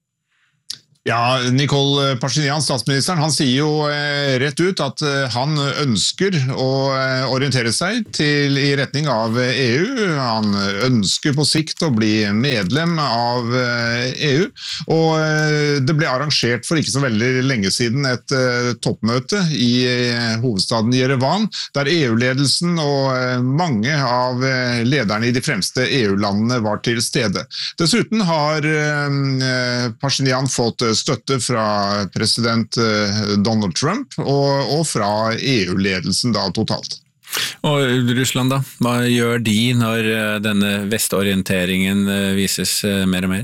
Ja, Nikol Pashinyan, statsministeren, han sier jo eh, rett ut at eh, han ønsker å eh, orientere seg til, i retning av E U. Han ønsker på sikt å bli medlem av eh, E U, og eh, det ble arrangert for ikke så veldig lenge siden et eh, toppmøte i eh, hovedstaden Jerevan, der E U-ledelsen og eh, mange av eh, lederne i de fremste E U-landene var til stede. Dessuten har eh, Pashinyan fått støtte fra president Donald Trump og, og fra E U-ledelsen da totalt. Og Russland da, hva gjør de når denne vestorienteringen vises mer og mer?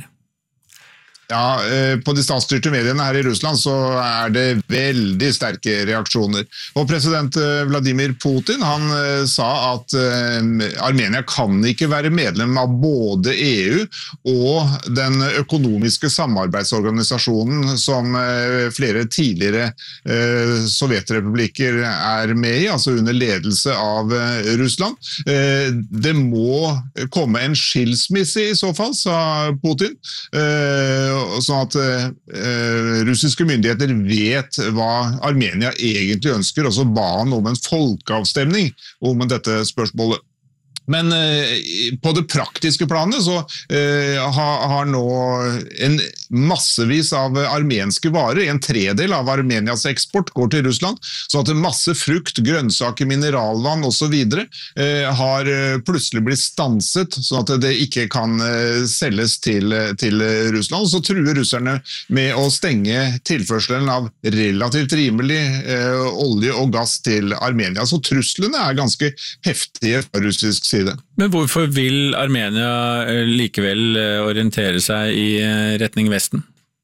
Ja, på de statsstyrte mediene her i Russland så er det veldig sterke reaksjoner. Og president Vladimir Putin, han sa at Armenia kan ikke være medlem av både E U og den økonomiske samarbeidsorganisasjonen som flere tidligere sovjetrepublikker er med i, altså under ledelse av Russland. Det må komme en skilsmisse i så fall, sa Putin, sånn at eh, russiske myndigheter vet hva Armenia egentlig ønsker, og så ba han om en folkeavstemning om dette spørsmålet. Men eh, på det praktiske planet så eh, har, har nå en massevis av armenske varer, en tredel av Armenias eksport går til Russland, så at masse frukt, grønnsaker, mineralvann og så videre eh, har plutselig blitt stanset, sånn at det ikke kan eh, selges til, til Russland. Og så truer russerne med å stenge tilførselen av relativt rimelig eh, olje og gass til Armenia. Så truslene er ganske heftige fra russisk side. Men hvorfor vil Armenia likevel orientere seg i retning Vesten?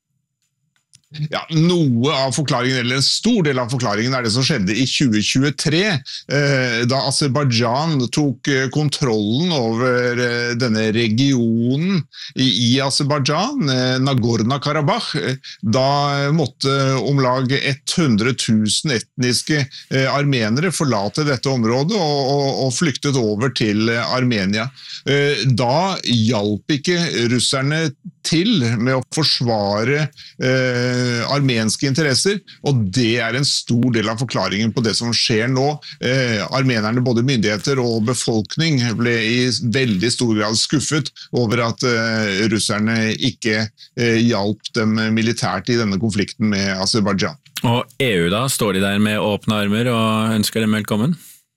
Ja, noe av forklaringen, eller en stor del av forklaringen er det som skjedde i tjue tjuetre, da Aserbajdsjan tok kontrollen over denne regionen i Aserbajdsjan, Nagorno-Karabakh. Da måtte om lag hundre tusen etniske armenere forlate dette området og, og flyktet over til Armenia. Da hjalp ikke russerne til med å forsvare eh, armenske interesser, og det er en stor del av forklaringen på det som skjer nå. Eh, armenerne, både myndigheter og befolkning, ble i veldig stor grad skuffet over at eh, russerne ikke eh, hjalp dem militært i denne konflikten med Aserbajdsjan. Og E U da, står de der med åpne armer og ønsker dem velkommen?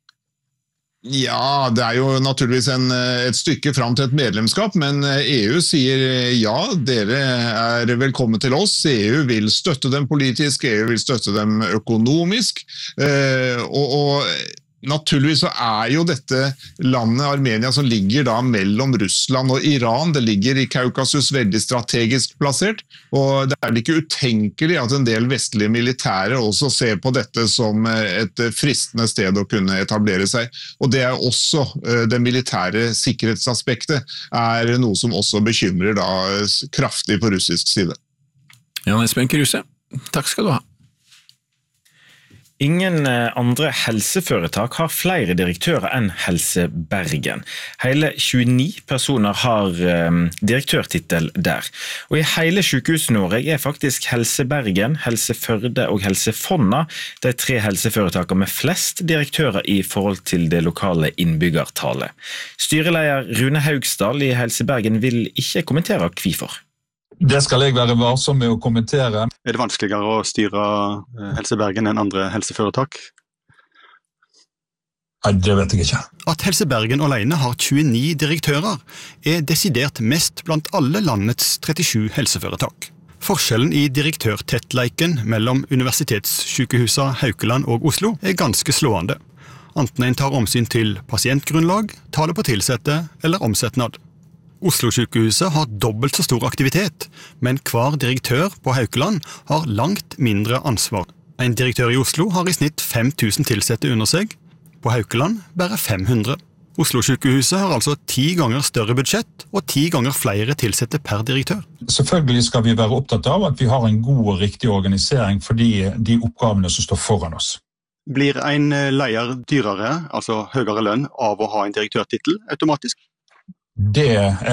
Ja, det er jo naturligvis en, et stykke frem til et medlemskap, men E U sier ja, dere er velkommen til oss. E U vil støtte dem politisk, E U vil støtte dem økonomisk, eh, og, og naturligvis så er jo dette landet Armenia som ligger da mellom Russland og Iran. Det ligger i Kaukasus veldig strategisk plassert, og det er ikke utenkelig at en del vestlige militære også ser på dette som et fristende sted å kunne etablere seg. Og det er også det militære sikkerhetsaspektet er noe som også bekymrer da kraftig på russisk side. Jan Espen Kruse, takk skal du ha. Ingen andre helseforetak har flere direktører enn Helse Bergen. Hele tjueni personer har um, direktørtitel der. Og i hele Sykehus-Norge er faktisk Helse Bergen, Helse Førde og Helse Fonna de tre helseforetakene med flest direktører i forhold til det lokale innbyggertallet. Styreleder Rune Haugsdal i Helse Bergen vil ikke kommentere hvorfor. Det skal jeg være varsom med å kommentere. Er det vanskeligere å styre Helse Bergen enn andre helseforetak? Nei, det vet jeg ikke. At Helse Bergen alene har tjueni direktører er desidert mest blant alle landets trettisju helseforetak. Forskjellen i direktørtettleiken mellom universitetssykehusa Haukeland og Oslo er ganske slående. Enten en tar omsyn til pasientgrunnlag, tallet på tilsette eller omsetnad. Oslo-sykehuset har dobbelt så stor aktivitet, men hver direktør på Haukeland har langt mindre ansvar. En direktør i Oslo har i snitt fem tusen tilsette under seg, på Haukeland bare fem hundre. Oslo-sykehuset har altså ti ganger større budsjett og ti ganger flere tilsette per direktør. Selvfølgelig skal vi være opptatt av at vi har en god og riktig organisering for de, de oppgavene som står foran oss. Blir en leier dyrere, altså høyere lønn, av å ha en direktørtitel automatisk? Det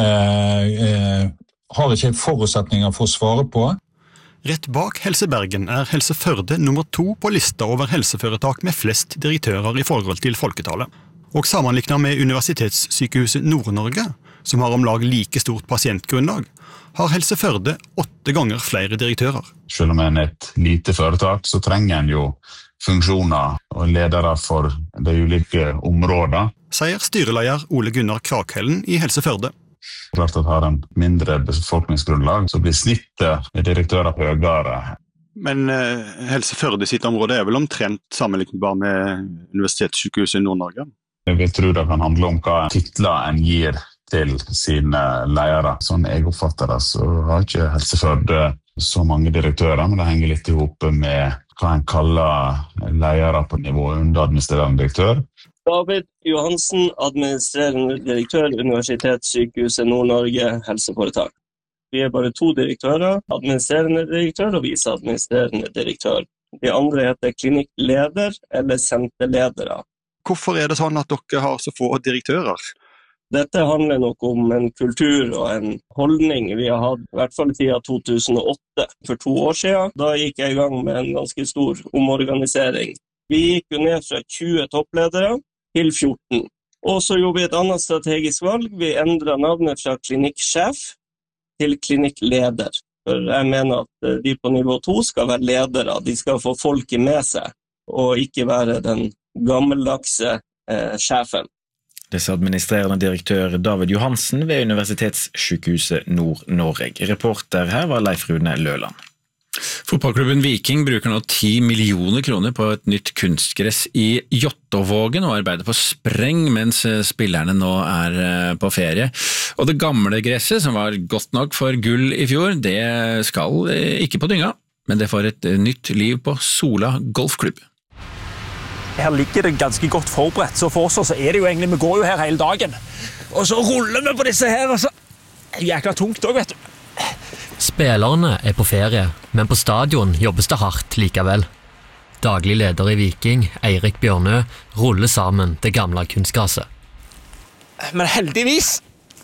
eh, eh, har ikke forutsetninger for å svare på. Rett bak Helse Bergen er Helse Førde nummer to på lista over helseforetak med flest direktører i forhold til folketallet. Og sammenliknet med Universitetssykehuset Nord-Norge, som har om lag like stort pasientgrunnlag, har Helse Førde åtte ganger flere direktører. Selv om en er et lite foretak, så trenger en jo funksjoner og ledere for de ulike områdene. Sier styreleder Ole Gunnar Krakhellen i Helse Førde. Klart at har en mindre befolkningsgrunnlag, så blir snittet med direktører høyere. Men eh, Helse Førde sitt område er vel omtrent sammenlignbar med Universitetssykehuset i Nord-Norge? Jeg vil tro det kan handle om hva titler en gir til sine ledere. Sånn jeg oppfatter det, så har ikke Helse Førde så mange direktører, men det henger litt ihop med hva en kaller ledere på nivå under administrerende direktør. David Johansen, administrerende direktør, Universitetssykehuset Nord-Norge helseforetak. Vi er bare to direktører, administrerende direktør og viseadministrerende direktør. De andre heter klinikkleder eller senterledere. Hvorfor er det sånn at dere har så få direktører? Dette handler nok om en kultur og en holdning vi har hatt, i hvert fall siden to tusen og åtte. For to år siden, da gikk jeg i gang med en ganske stor omorganisering. Vi gikk jo ned fra tjue toppledere til fjorten. Og så gjorde vi et annet strategisk valg. Vi endret navnet fra klinikksjef til klinikkleder. For jeg mener at de på nivå to skal være ledere. De skal få folket med seg, og ikke være den gammeldagse eh, sjefen. Disse administrerende direktør David Johansen ved Universitetssykehuset Nord-Norge. Reporter her var Leif Rune Løland. Fotballklubben Viking bruker nå ti millioner kroner på et nytt kunstgress i Jåttåvågen og arbeider på spreng mens spillerne nå er på ferie. Og det gamle gresset, som var godt nok for gull i fjor, det skal ikke på dynga, men det får et nytt liv på Sola golfklubb. Her ligger det ganske godt forberedt, så for oss så er det jo egentlig, vi går jo her hele dagen. Og så ruller vi på disse her, og så er det jækla tungt også, vet du. Spillerne er på ferie, men på stadion jobbes det hardt likevel. Daglig leder i Viking, Eirik Bjørnø, ruller sammen det gamle kunstgresset. Men heldigvis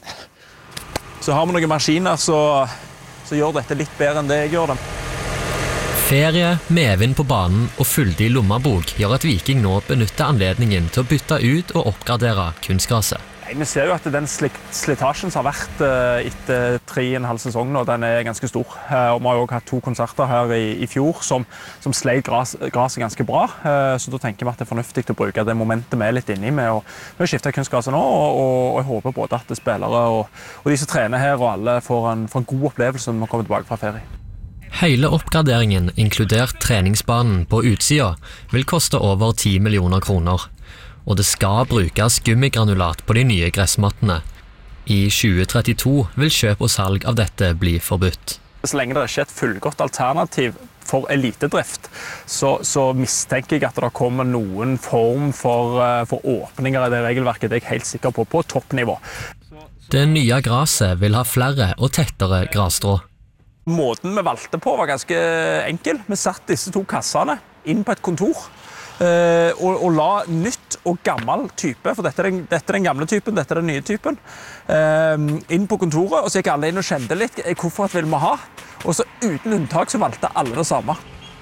så har vi noen maskiner som gjør dette litt bedre enn det jeg gjør det. Ferie, medvind på banen og fyldig lommebok gjør at Viking nå benytter anledningen til å bytte ut og oppgradere kunstgresset. Vi ser jo at den slitasjen som har vært etter tre og en halv sesong nå, den er ganske stor. Og vi har jo også hatt to konserter her i, i fjor som, som sleit gras, graset ganske bra. Så da tenker vi at det er fornuftig å bruke det momentet vi er litt inne i med å, med å skifte kunstgresset nå. Og, og, og jeg håper både at spillere og, og de som trener her og alle får en, får en god opplevelse når vi kommer tilbake fra ferie. Hele oppgraderingen, inkludert treningsbanen på utsida, vil koste over ti millioner kroner. Og det skal brukes gummigranulat på de nye gressmattene. I tjue trettito vil kjøp og salg av dette bli forbudt. Så lenge det ikke er et fullgodt alternativ for elitedrift, så, så mistenker jeg at det kommer noen form for, for åpninger i det regelverket. Det er jeg helt sikker på, på toppnivå. Det nye gresset vil ha flere og tettere grasstrå. Måten vi valgte på var ganske enkel. Vi satt disse to kassene inn på et kontor eh, og, og la nytt og gammel type, for dette er, den, dette er den gamle typen, dette er den nye typen, eh, inn på kontoret, og så gikk alle inn og kjente litt hvorfor vil vi ha, og så uten unntak så valgte alle det samme.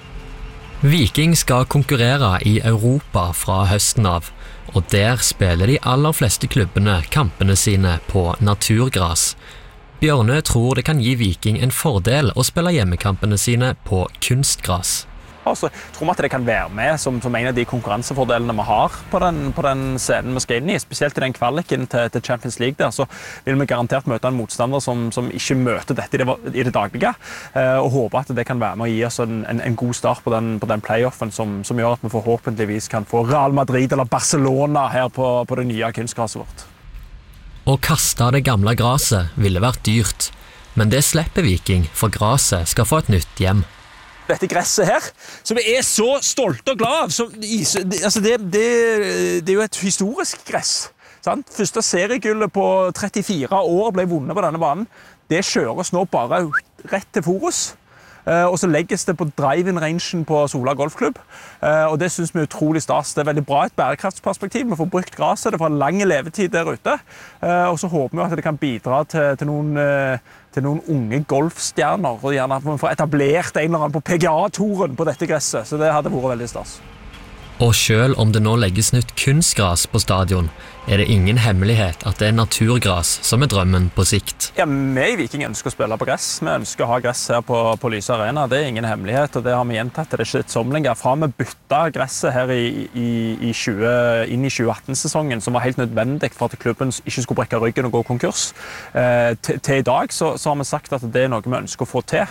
Viking skal konkurrere i Europa fra høsten av, og der spiller de aller fleste klubbene kampene sine på naturgras. Bjørnø tror det kan gi Viking en fordel å spille hjemmekampene sine på kunstgras. Så tror vi at det kan være med som, som en av de konkurransefordelene vi har på den, på den scenen vi skal inn i. Spesielt i den kvaliken til, til Champions League der, så vil vi garantert møte en motstander som, som ikke møter dette i det, i det daglige, eh, og håper at det kan være med å gi oss en, en, en god start på den, på den playoffen som, som gjør at vi forhåpentligvis kan få Real Madrid eller Barcelona her på, på det nye kunstgraset vårt. Å kaste det gamle graset ville vært dyrt, men det slipper Viking, for graset skal få et nytt hjem. dette gresset her, som vi er så stolte og glad av. Så, altså det, det, det er jo et historisk gress. Sant? Første seriegullet på trettifire år ble vunnet på denne banen. Det kjøres nå bare rett til Forus. Og så legges det på drive-in-rangen på Sola Golfklubb. Og det synes vi er utrolig stas. Det er veldig bra et bærekraftsperspektiv. Vi får brukt gresset, det får en lang levetid der ute. Og så håper vi at det kan bidra til, til, noen, til noen unge golfstjerner, og gjerne at vi får etablert en eller annen på P G A-toren på dette gresset. Så det hadde vært veldig stas. Og selv om det nå legges nytt kunstgras på stadion, er det ingen hemmelighet at det er naturgras som er drømmen på sikt. Ja, vi i Viking ønsker å spille på gress. Vi ønsker å ha gress her på, på Lyse Arena. Det er ingen hemmelighet, og det har vi gjentatt til det skjøttsomlinger. Fra vi bytta gresset her i, i, i tjue, inn i tjue atten-sesongen, som var helt nødvendig for at klubben ikke skulle brekke ryggen og gå konkurs, eh, til, til i dag så, så har vi sagt at det er noe vi ønsker å få til.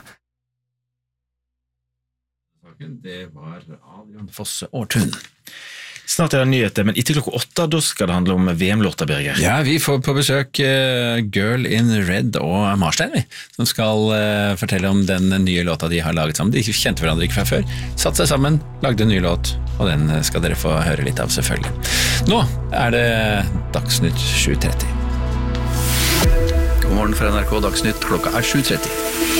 Det var Adrian Fosse Aartun. Snart er det nyheter, men etter klokka åtte da skal det handle om V M-låta, Birger. Ja, vi får på besøk uh, Girl in Red og Marstein, som skal uh, fortelle om den nye låta de har laget sammen. De kjente hverandre ikke fra før, satt seg sammen, lagde en ny låt, og den skal dere få høre litt av selvfølgelig. Nå er det Dagsnytt sju tretti. God morgen fra N R K Dagsnytt, klokka er sju tretti.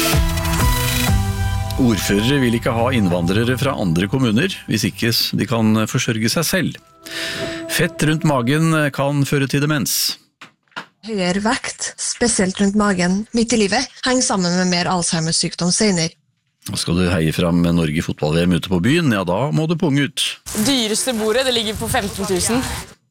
Ordførere vil ikke ha innvandrere fra andre kommuner, hvis ikke de kan forsørge seg selv. Fett rundt magen kan føre til demens. Høyere vekt, spesielt rundt magen, midt i livet, henger sammen med mer Alzheimers sykdom senere. Skal du heie fram Norge fotball-V M ute på byen, ja da må du punge ut. Dyreste bordet, det ligger på femten tusen.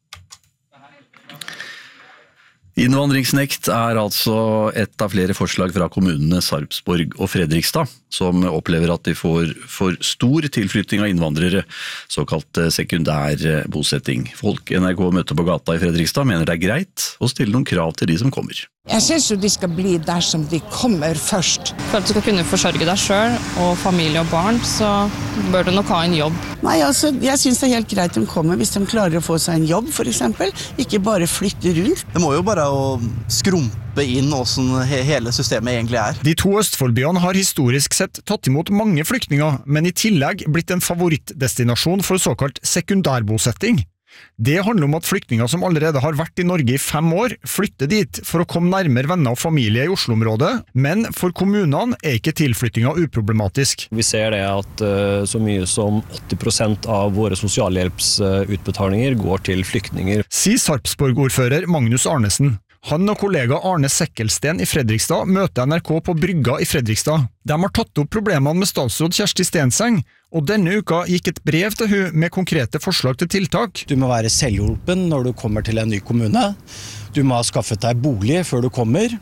Innvandringsnekt er altså et av flere forslag fra kommunene Sarpsborg og Fredrikstad, som opplever at de får for stor tilflytting av innvandrere, såkalt sekundær bosetting. Folk N R K møter på gata i Fredrikstad mener det er greit å stille noen krav til de som kommer. Jeg synes jo de skal bli der som de kommer først. For at du skal kunne forsørge deg selv og familie og barn, så bør du nok ha en jobb. Nei, altså, jeg synes det er helt greit de kommer hvis de klarer å få seg en jobb, for eksempel. Ikke bare flytte rundt. Det må jo bare å skrumpe inn hvordan hele systemet egentlig er. De to Østfoldbyene har historisk sett tatt imot mange flyktninger, men i tillegg blitt en favorittdestinasjon for såkalt sekundærbosetting. Det handler om at flyktninger som allerede har vært i Norge i fem år, flytter dit for å komme nærmere venner og familie i Oslo-området, men for kommunene er ikke tilflyttinga uproblematisk. Vi ser det at uh, så mye som åtti prosent av våre sosialhjelpsutbetalinger går til flyktninger. Sier Sarpsborg-ordfører Magnus Arnesen. Han og kollega Arne Sekkelsten i Fredrikstad møter N R K på Brygga i Fredrikstad. De har tatt opp problemene med statsråd Kjersti Stenseng, og denne uka gikk et brev til hun med konkrete forslag til tiltak. Du må være selvhjulpen når du kommer til en ny kommune. Du må ha skaffet deg bolig før du kommer,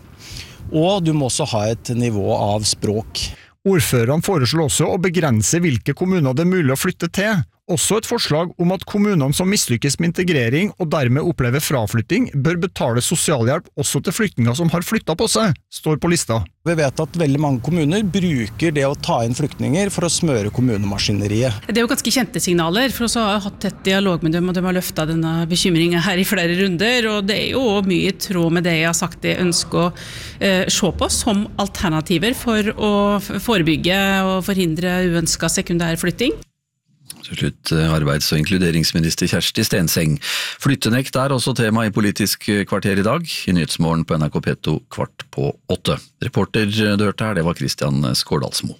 og du må også ha et nivå av språk. Ordførerne foreslår også å begrense hvilke kommuner det er mulig å flytte til. Også et forslag om at kommunene som mislykkes med integrering og dermed opplever fraflytting, bør betale sosialhjelp også til flyktninger som har flyttet på seg, står på lista. Vi vet at veldig mange kommuner bruker det å ta inn flyktninger for å smøre kommunemaskineriet. Det er jo ganske kjente signaler, for oss har hatt tett dialog med dem, og de har løftet denne bekymringen her i flere runder, og det er jo mye i tråd med det jeg har sagt jeg ønsker å eh, se på som alternativer for å forebygge og forhindre uønsket sekundærflytting. Til slutt arbeids- og inkluderingsminister Kjersti Stenseng. Flyttenekt er også tema i Politisk kvarter i dag, i Nyhetsmorgen på N R K P to kvart på åtte. Reporter du hørte her, det var Kristian Skårdalsmo.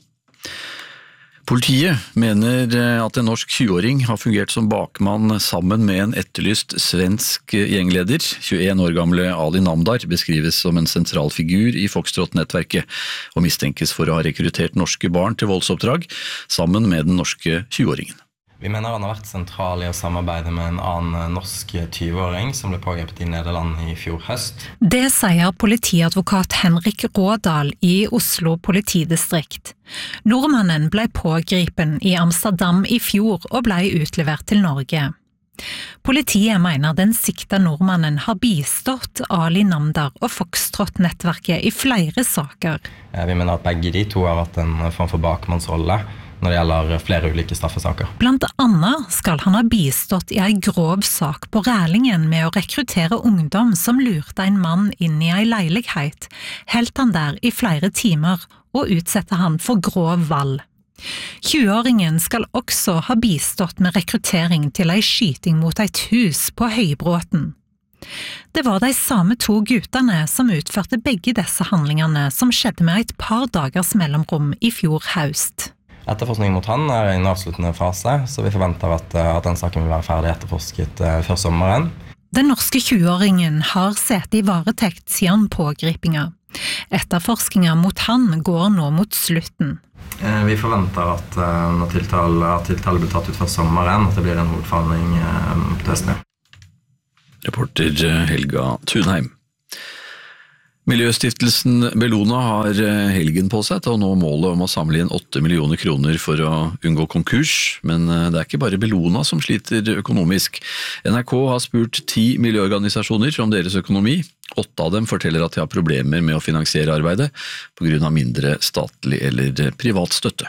Politiet mener at en norsk tjueåring har fungert som bakmann sammen med en etterlyst svensk gjengleder. tjueen år gamle Ali Namdar beskrives som en sentral figur i Foxtrot-nettverket, og mistenkes for å ha rekruttert norske barn til voldsoppdrag sammen med den norske tjueåringen. Vi mener han har vært sentral i å samarbeide med en annen norsk tjueåring som ble pågrepet i Nederland i fjor høst. Det sier politiadvokat Henrik Rådal i Oslo politidistrikt. Nordmannen ble pågripen i Amsterdam i fjor og ble utlevert til Norge. Politiet mener den sikta nordmannen har bistått Ali Namdar og Foxtrot-nettverket i flere saker. Vi mener at begge de to har hatt en form for bakmannsrolle når det gjelder flere ulike straffesaker. Blant annet skal han ha bistått i en grov sak på Rælingen med å rekruttere ungdom som lurte en mann inn i en leilighet, helt han der i flere timer og utsette han for grov vold. tjueåringen skal også ha bistått med rekruttering til ei skyting mot et hus på Høybråten. Det var de samme to guttene som utførte begge disse handlingene som skjedde med et par dagers mellomrom i fjor høst. Etterforskning mot han er i en avsluttende fase, så vi forventer at, at den saken vil være ferdig etterforsket før sommeren. Den norske tjueåringen har sett i varetekt siden pågripinga. Etterforskninga mot han går nå mot slutten. Vi forventer at når tiltale, at tiltale blir tatt ut for sommeren, at det blir en hovedforhandling på høsten. Reporter Helga Thunheim. Miljøstiftelsen Bellona har helgen på seg til å nå målet om å samle inn åtte millioner kroner for å unngå konkurs, men det er ikke bare Bellona som sliter økonomisk. N R K har spurt ti miljøorganisasjoner om deres økonomi. Åtte av dem forteller at de har problemer med å finansiere arbeidet på grunn av mindre statlig eller privat støtte.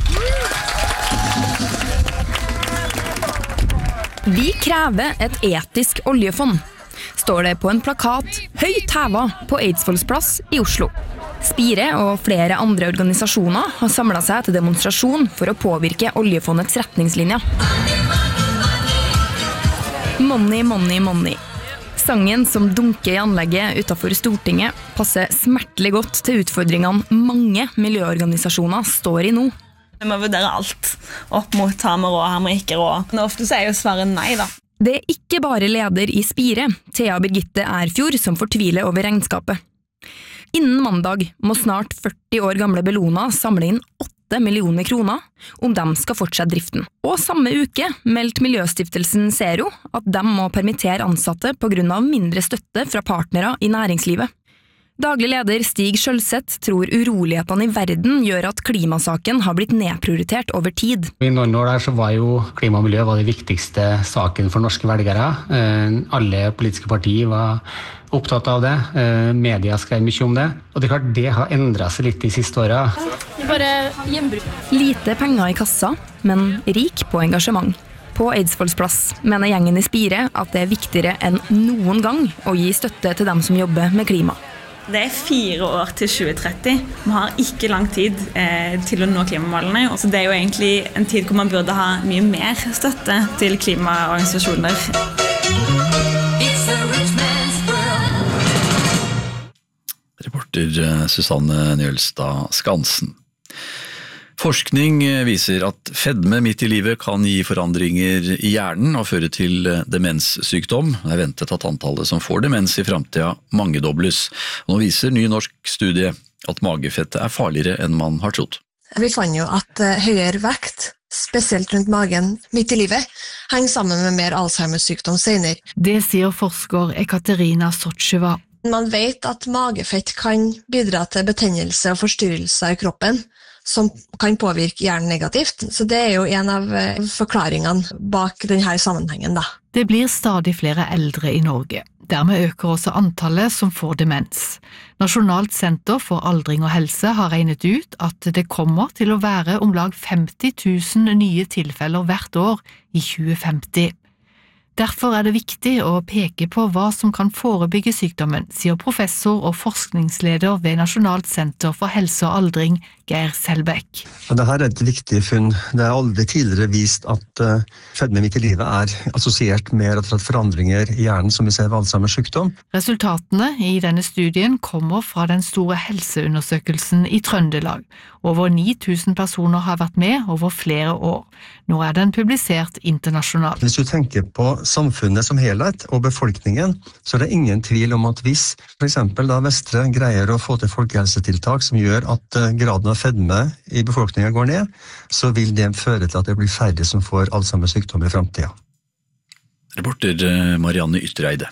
Vi krever et etisk oljefond, står det på en plakat høyt hevet på Eidsvolls plass i Oslo. Spire og flere andre organisasjoner har samlet seg til demonstrasjon for å påvirke oljefondets retningslinjer. Money, money, money. Sangen som dunker i anlegget utenfor Stortinget passer smertelig godt til utfordringene mange miljøorganisasjoner står i nå. Vi må vurdere alt opp mot her med råd, her med ikke råd. Men ofte så er jo svaret nei da. Det er ikke bare leder i Spire, Thea Birgitte Erfjord, som fortviler over regnskapet. Innen mandag må snart førti år gamle Bellona samle inn åtte millioner kroner om de skal fortsette driften. Og samme uke meldte Miljøstiftelsen Zero at de må permittere ansatte på grunn av mindre støtte fra partnere i næringslivet. Daglig leder Stig Skjølseth tror urolighetene i verden gjør at klimasaken har blitt nedprioritert over tid. I noen år der så var jo klima og miljø var det viktigste saken for norske velgere. Alle politiske partier var opptatt av det. Media skrev mye om det. Og det er klart det har endret seg litt de siste årene. Lite penger i kassa, men rik på engasjement. På Eidsvolls plass mener gjengen i Spire at det er viktigere enn noen gang å gi støtte til dem som jobber med klima. Det er fire år til tjue tretti. Vi har ikke lang tid eh, til å nå klimamålene. Så det er jo egentlig en tid hvor man burde ha mye mer støtte til klimaorganisasjoner. Reporter Susanne Njølstad Skansen. Forskning viser at fedme midt i livet kan gi forandringer i hjernen og føre til demenssykdom. Det er ventet at antallet som får demens i fremtiden mangedobles. Nå viser ny norsk studie at magefettet er farligere enn man har trodd. Vi fant jo at høyere vekt, spesielt rundt magen midt i livet, henger sammen med mer Alzheimer-sykdom senere. Det sier forsker Ekaterina Sotsjeva. Man vet at magefett kan bidra til betennelse og forstyrrelser i kroppen, som kan påvirke hjernen negativt. Så det er jo en av forklaringene bak denne sammenhengen da. Det blir stadig flere eldre i Norge. Dermed øker også antallet som får demens. Nasjonalt senter for aldring og helse har regnet ut at det kommer til å være om lag femti tusen nye tilfeller hvert år i tjue femti. Derfor er det viktig å peke på hva som kan forebygge sykdommen, sier professor og forskningsleder ved Nasjonalt senter for helse og aldring, Geir Selbekk. Dette er et viktig funn. Det er aldri tidligere vist at uh, fedme midt i livet er assosiert med rett og slett forandringer i hjernen som vi ser ved Alzheimers sykdom. Resultatene i denne studien kommer fra den store helseundersøkelsen i Trøndelag. Over ni tusen personer har vært med over flere år. Nå er den publisert internasjonalt. Hvis du tenker på samfunnet som helhet og befolkningen, så er det ingen tvil om at hvis for eksempel da Vestre greier å få til folkehelsetiltak som gjør at uh, graden av fedme i befolkningen går ned, så vil det føre til at det blir færre som får Alzheimers sykdom i fremtiden. Reporter Marianne Ytreide.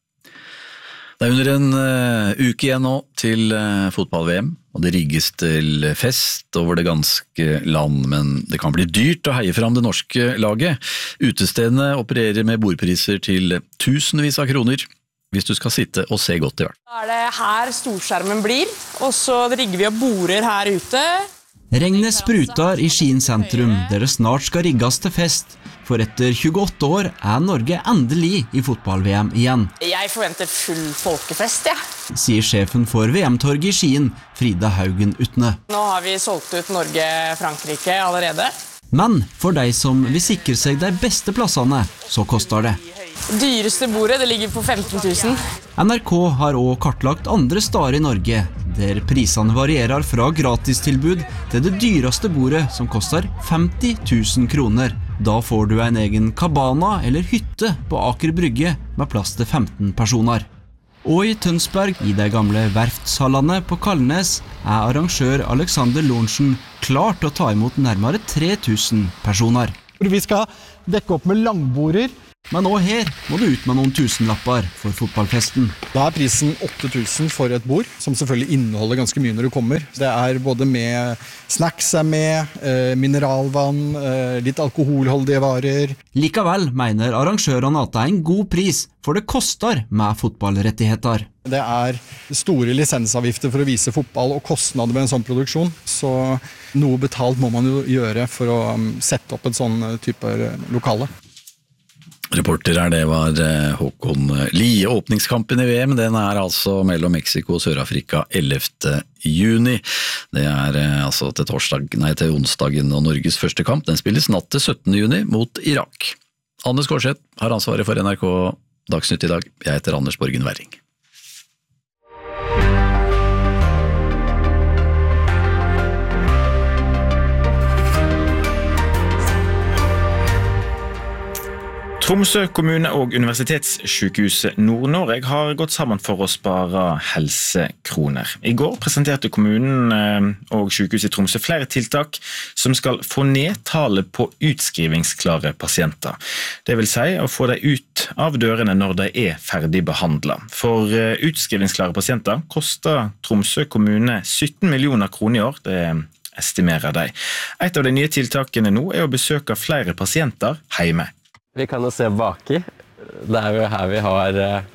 Det er under en uh, uke igjen nå til uh, fotball-V M, og det rigges til fest over det ganske land, men det kan bli dyrt å heie fram det norske laget. Utestedene opererer med bordpriser til tusenvis av kroner, hvis du skal sitte og se godt i hvert. Da er det her storskjermen blir, og så rigger vi og borer her ute. Regnet sprutar i Skien sentrum, der det snart skal rigges til fest. For etter tjueåtte år er Norge endelig i fotball-V M igjen. Jeg forventer full folkefest, ja. Sier sjefen for V M-torget i Skien, Frida Haugen Utne. Nå har vi solgt ut Norge-Frankrike allerede. Men for de som vil sikre seg de beste plassene, så koster det. Dyreste bordet, det ligger på femten tusen. N R K har også kartlagt andre steder i Norge, der prisene varierer fra gratistilbud til det dyreste bordet som koster femti tusen kroner. Da får du en egen kabana eller hytte på Aker Brygge med plass til femten personer. Og i Tønsberg, i de gamle verftshallene på Kalnes, er arrangør Alexander Lorentzen klar til å ta imot nærmere tre tusen personer. Vi skal dekke opp med langborder. Men også her må du ut med noen tusenlapper for fotballfesten. Da er prisen åtte tusen for et bord, som selvfølgelig inneholder ganske mye når du kommer. Det er både med snacks er med, eh, mineralvann, eh, litt alkoholholdige varer. Likevel mener arrangørene at det er en god pris, for det koster med fotballrettigheter. Det er store lisensavgifter for å vise fotball og kostnader ved en sånn produksjon, så noe betalt må man jo gjøre for å sette opp en sånn type lokale. Reporter her, det var Håkon Lie. Åpningskampen i V M, den er altså mellom Mexico og Sør-Afrika ellevte juni. Det er altså til, torsdag, nei, til onsdagen og Norges første kamp. Den spilles natt til syttende juni mot Irak. Anders Gårdseth har ansvaret for N R K Dagsnytt i dag. Jeg heter Anders Borgen Werring. Tromsø kommune og Universitetssykehuset Nord-Norge har gått sammen for å spare helsekroner. I går presenterte kommunen og sykehuset i Tromsø flere tiltak som skal få ned tallet på utskrivingsklare pasienter. Det vil si å få dem ut av dørene når de er ferdig behandlet. For utskrivingsklare pasienter koster Tromsø kommune sytten millioner kroner i år, det estimerer de. Et av de nye tiltakene nå er å besøke flere pasienter hjemme. Vi kan jo se baki. Det er jo her vi har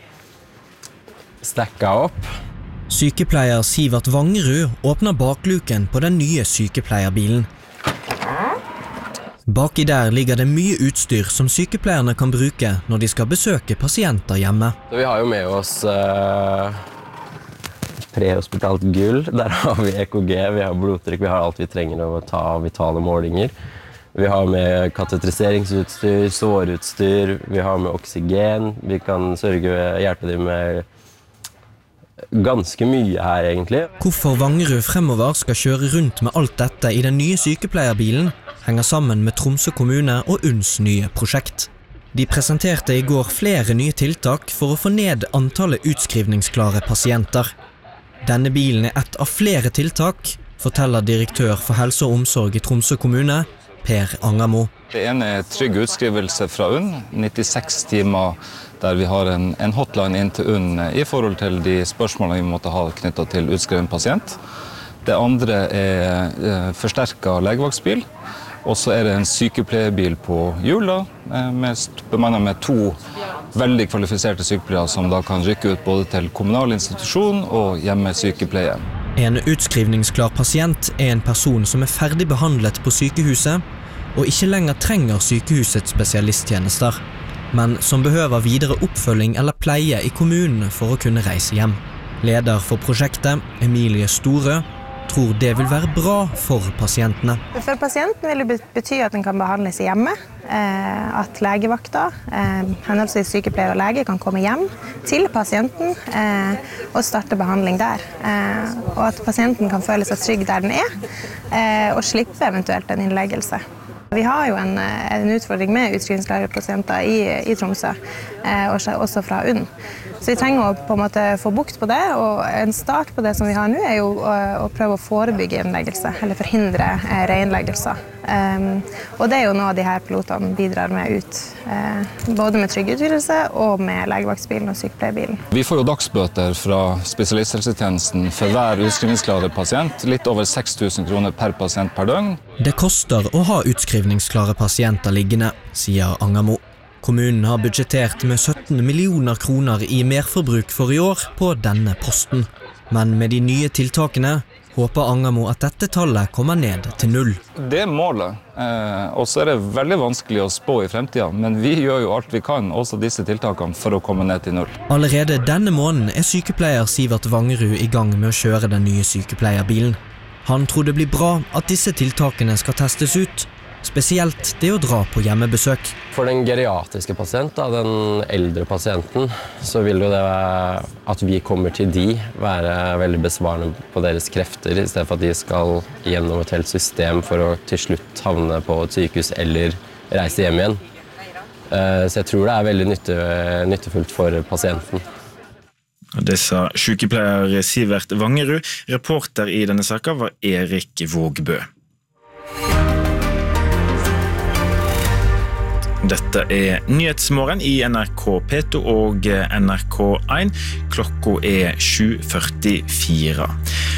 stakket opp. Sykepleier Sivert Vangerud åpner bakluken på den nye sykepleierbilen. Baki der ligger det mye utstyr som sykepleierne kan bruke når de skal besøke pasienter hjemme. Vi har jo med oss uh, prehospitalt gull. Der har vi E K G, vi har blodtrykk, vi har alt vi trenger å ta vitale målinger. Vi har med katetriseringsutstyr, sårutstyr, vi har med oksygen, vi kan sørge hjelpe dem med ganske mye her egentlig. Hvorfor Vangerud fremover skal kjøre rundt med alt dette i den nye sykepleierbilen, henger sammen med Tromsø kommune og U N's nye prosjekt. De presenterte i går flere nye tiltak for å få ned antallet utskrivningsklare pasienter. Denne bilen er ett av flere tiltak, forteller direktør for helse og omsorg i Tromsø kommune, Per Angamo. Det ene er trygg utskrivelse fra U N, nittiseks timer der vi har en, en hotline inn til U N i forhold til de spørsmålene vi måtte ha knyttet til utskreven pasient. Det andre er eh, forsterket legevaktsbil, og så er det en sykepleierbil på hjul, eh, med, bemannet med to veldig kvalifiserte sykepleiere som da kan rykke ut både til kommunal institusjon og hjemmesykepleie. En utskrivningsklar pasient er en person som er ferdig behandlet på sykehuset og ikke lenger trenger sykehusets spesialisttjenester, men som behøver videre oppfølging eller pleie i kommunen for å kunne reise hjem. Leder for prosjektet, Emilie Store, tror det vil være bra for pasientene. For pasienten vil det bety at den kan behandles hjemme, at legevakta, henholdsvis sykepleier og lege, kan komme hjem til pasienten og starte behandling der. Og at pasienten kan føle seg trygg der den er, og slippe eventuelt en innleggelse. Vi har jo en, en utfordring med utskrivningsklare pasienter i, i Tromsø, også fra U N. Så vi trenger å på en måte få bukt på det, og en start på det som vi har nå er jo å, å prøve å forebygge innleggelse, eller forhindre eh, reinnleggelser. Um, og det er jo noe av de her pilotene bidrar med ut, eh, både med trygg utvidelse og med legevaktsbilen og sykepleierbilen. Vi får jo dagsbøter fra spesialisthelsetjenesten for hver utskrivningsklare pasient, litt over seks tusen kroner per pasient per døgn. Det koster å ha utskrivningsklare pasienter liggende, sier Angamo. Kommunen har budsjettert med sytten millioner kroner i merforbruk for i år på denne posten. Men med de nye tiltakene håper Angermo at dette tallet kommer ned til null. Det er målet, eh, og så er det veldig vanskelig å spå i fremtiden, men vi gjør jo alt vi kan, også disse tiltakene, for å komme ned til null. Allerede denne måneden er sykepleier Sivert Vangerud i gang med å kjøre den nye sykepleierbilen. Han tror det blir bra at disse tiltakene skal testes ut, spesielt det å dra på hjemmebesøk. For den geriatriske pasient, da, den eldre pasienten, så vil jo det være at vi kommer til de være veldig besvarende på deres krefter, i stedet for at de skal gjennom et helt system for å til slutt havne på et sykehus eller reise hjem igjen. Så jeg tror det er veldig nytte, nyttefullt for pasienten. Det sa sykepleier Sivert Vangerud. Reporter i denne saken var Erik Vågbø. Dette er Nyhetsmorgen i N R K P to og N R K én. Klokka er sju førtifire.